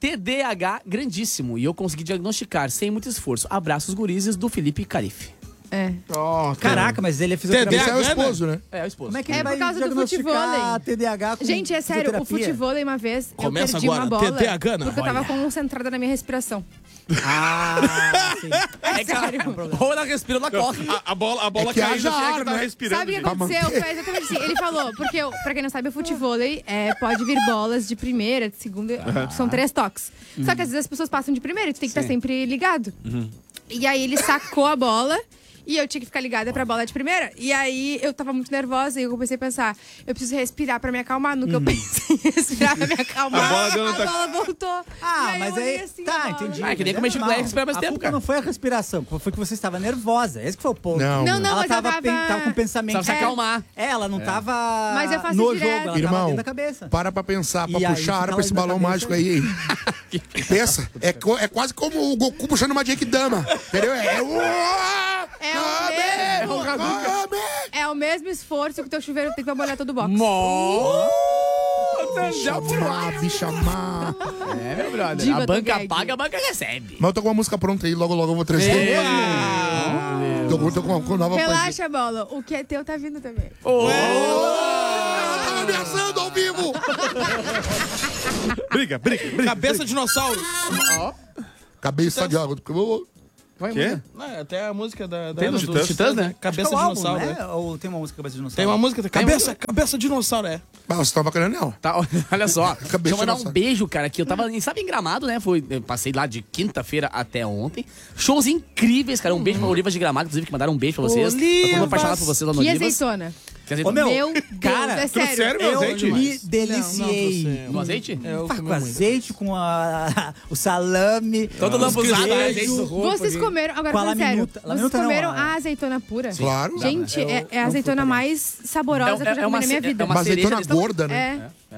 TDAH grandíssimo e eu consegui diagnosticar sem muito esforço. Abraços gurizes do Felipe Carife. É. Caraca, mas ele é Esse fisioterapeuta. é o esposo, né? É o esposo. Como é que É ele por vai causa do diagnosticar futevôlei. TDAH com Gente, é sério, o fisioterapia? futevôlei uma vez Começa eu perdi agora, uma bola TDAH, não. porque eu tava Olha. concentrada na minha respiração. Ah, sim. É sério. Ou ela respira ou ela corre. A bola É que caindo, haja assim, é ar, que tá né? respirando. Sabe o que gente. aconteceu? Foi exatamente assim. Ele falou, porque, pra quem não sabe, o futevôlei pode vir bolas de primeira, de segunda, são 3 toques. Só que às vezes as pessoas passam de primeira, tu tem que estar sempre ligado. E aí ele sacou a bola e eu tinha que ficar ligada pra bola de primeira. E aí eu tava muito nervosa e eu comecei a pensar, eu preciso respirar pra me acalmar. No que eu pensei em respirar pra me acalmar, A bola deu no a bola voltou. Ah, E aí mas eu olhei aí... assim, Tá, a bola. entendi. Ah, é que nem Mas comer chiclete normal. e respirar mais A tempo, culpa cara. não foi a respiração, foi que você estava nervosa. Esse que foi o ponto. Não, Não, Ela mas eu tava, tava... tava com pensamento... Precisava se acalmar. Ela não tava Mas eu faço no direto. jogo, ela tava Irmão, dentro da cabeça. para pra pensar, pra E aí, puxar ar fica pra esse lá dentro balão da mágico cabeça. aí, hein? Pensa, é quase como o Goku puxando uma Genkidama, entendeu? É o mesmo esforço que o teu chuveiro tem pra molhar todo o box. Bicha má. É, meu brother. Diva A banca do gag. paga, a banca recebe. Mas eu tô com uma música pronta aí, logo eu vou trazer. Tô com nova coisa. Relaxa, bola. O que é teu tá vindo também. Ela tá ameaçando ao vivo! Briga. Cabeça dinossauro. Cabeça de água. Quê? É, até a música da Tem dos dos Titãs, né? Cabeça Qual álbum, dinossauro, né? né? Ou tem uma música Cabeça de Dinossauro? Tem uma música, cabeça dinossauro, é. Ah, você tava querendo ela. Tá, olha só. Cabeça Deixa eu mandar um nossa. beijo, cara, que eu tava, sabe, em Gramado, né? Eu passei lá de quinta-feira até ontem. Shows incríveis, cara. Um beijo pra Olivas de Gramado, inclusive, que mandaram um beijo pra vocês. Eu tô apaixonado por vocês lá no Que Olivas. azeitona. Que azeitona. Ô, meu, Meu Deus, cara, é sério. sério, meu eu azeite? me deliciei. No azeite? Tá com azeite, com o salame. Todo os lambuzado, né? queijos. Azeite no corpo. Vocês comeram, agora Com a falando sério, laminuta. vocês Laminuta não, comeram a- a azeitona pura? Claro. Gente, é a não azeitona fui mais saborosa que eu já comi na minha vida. É uma Uma azeitona cereja desse tamanho. gorda, né? É.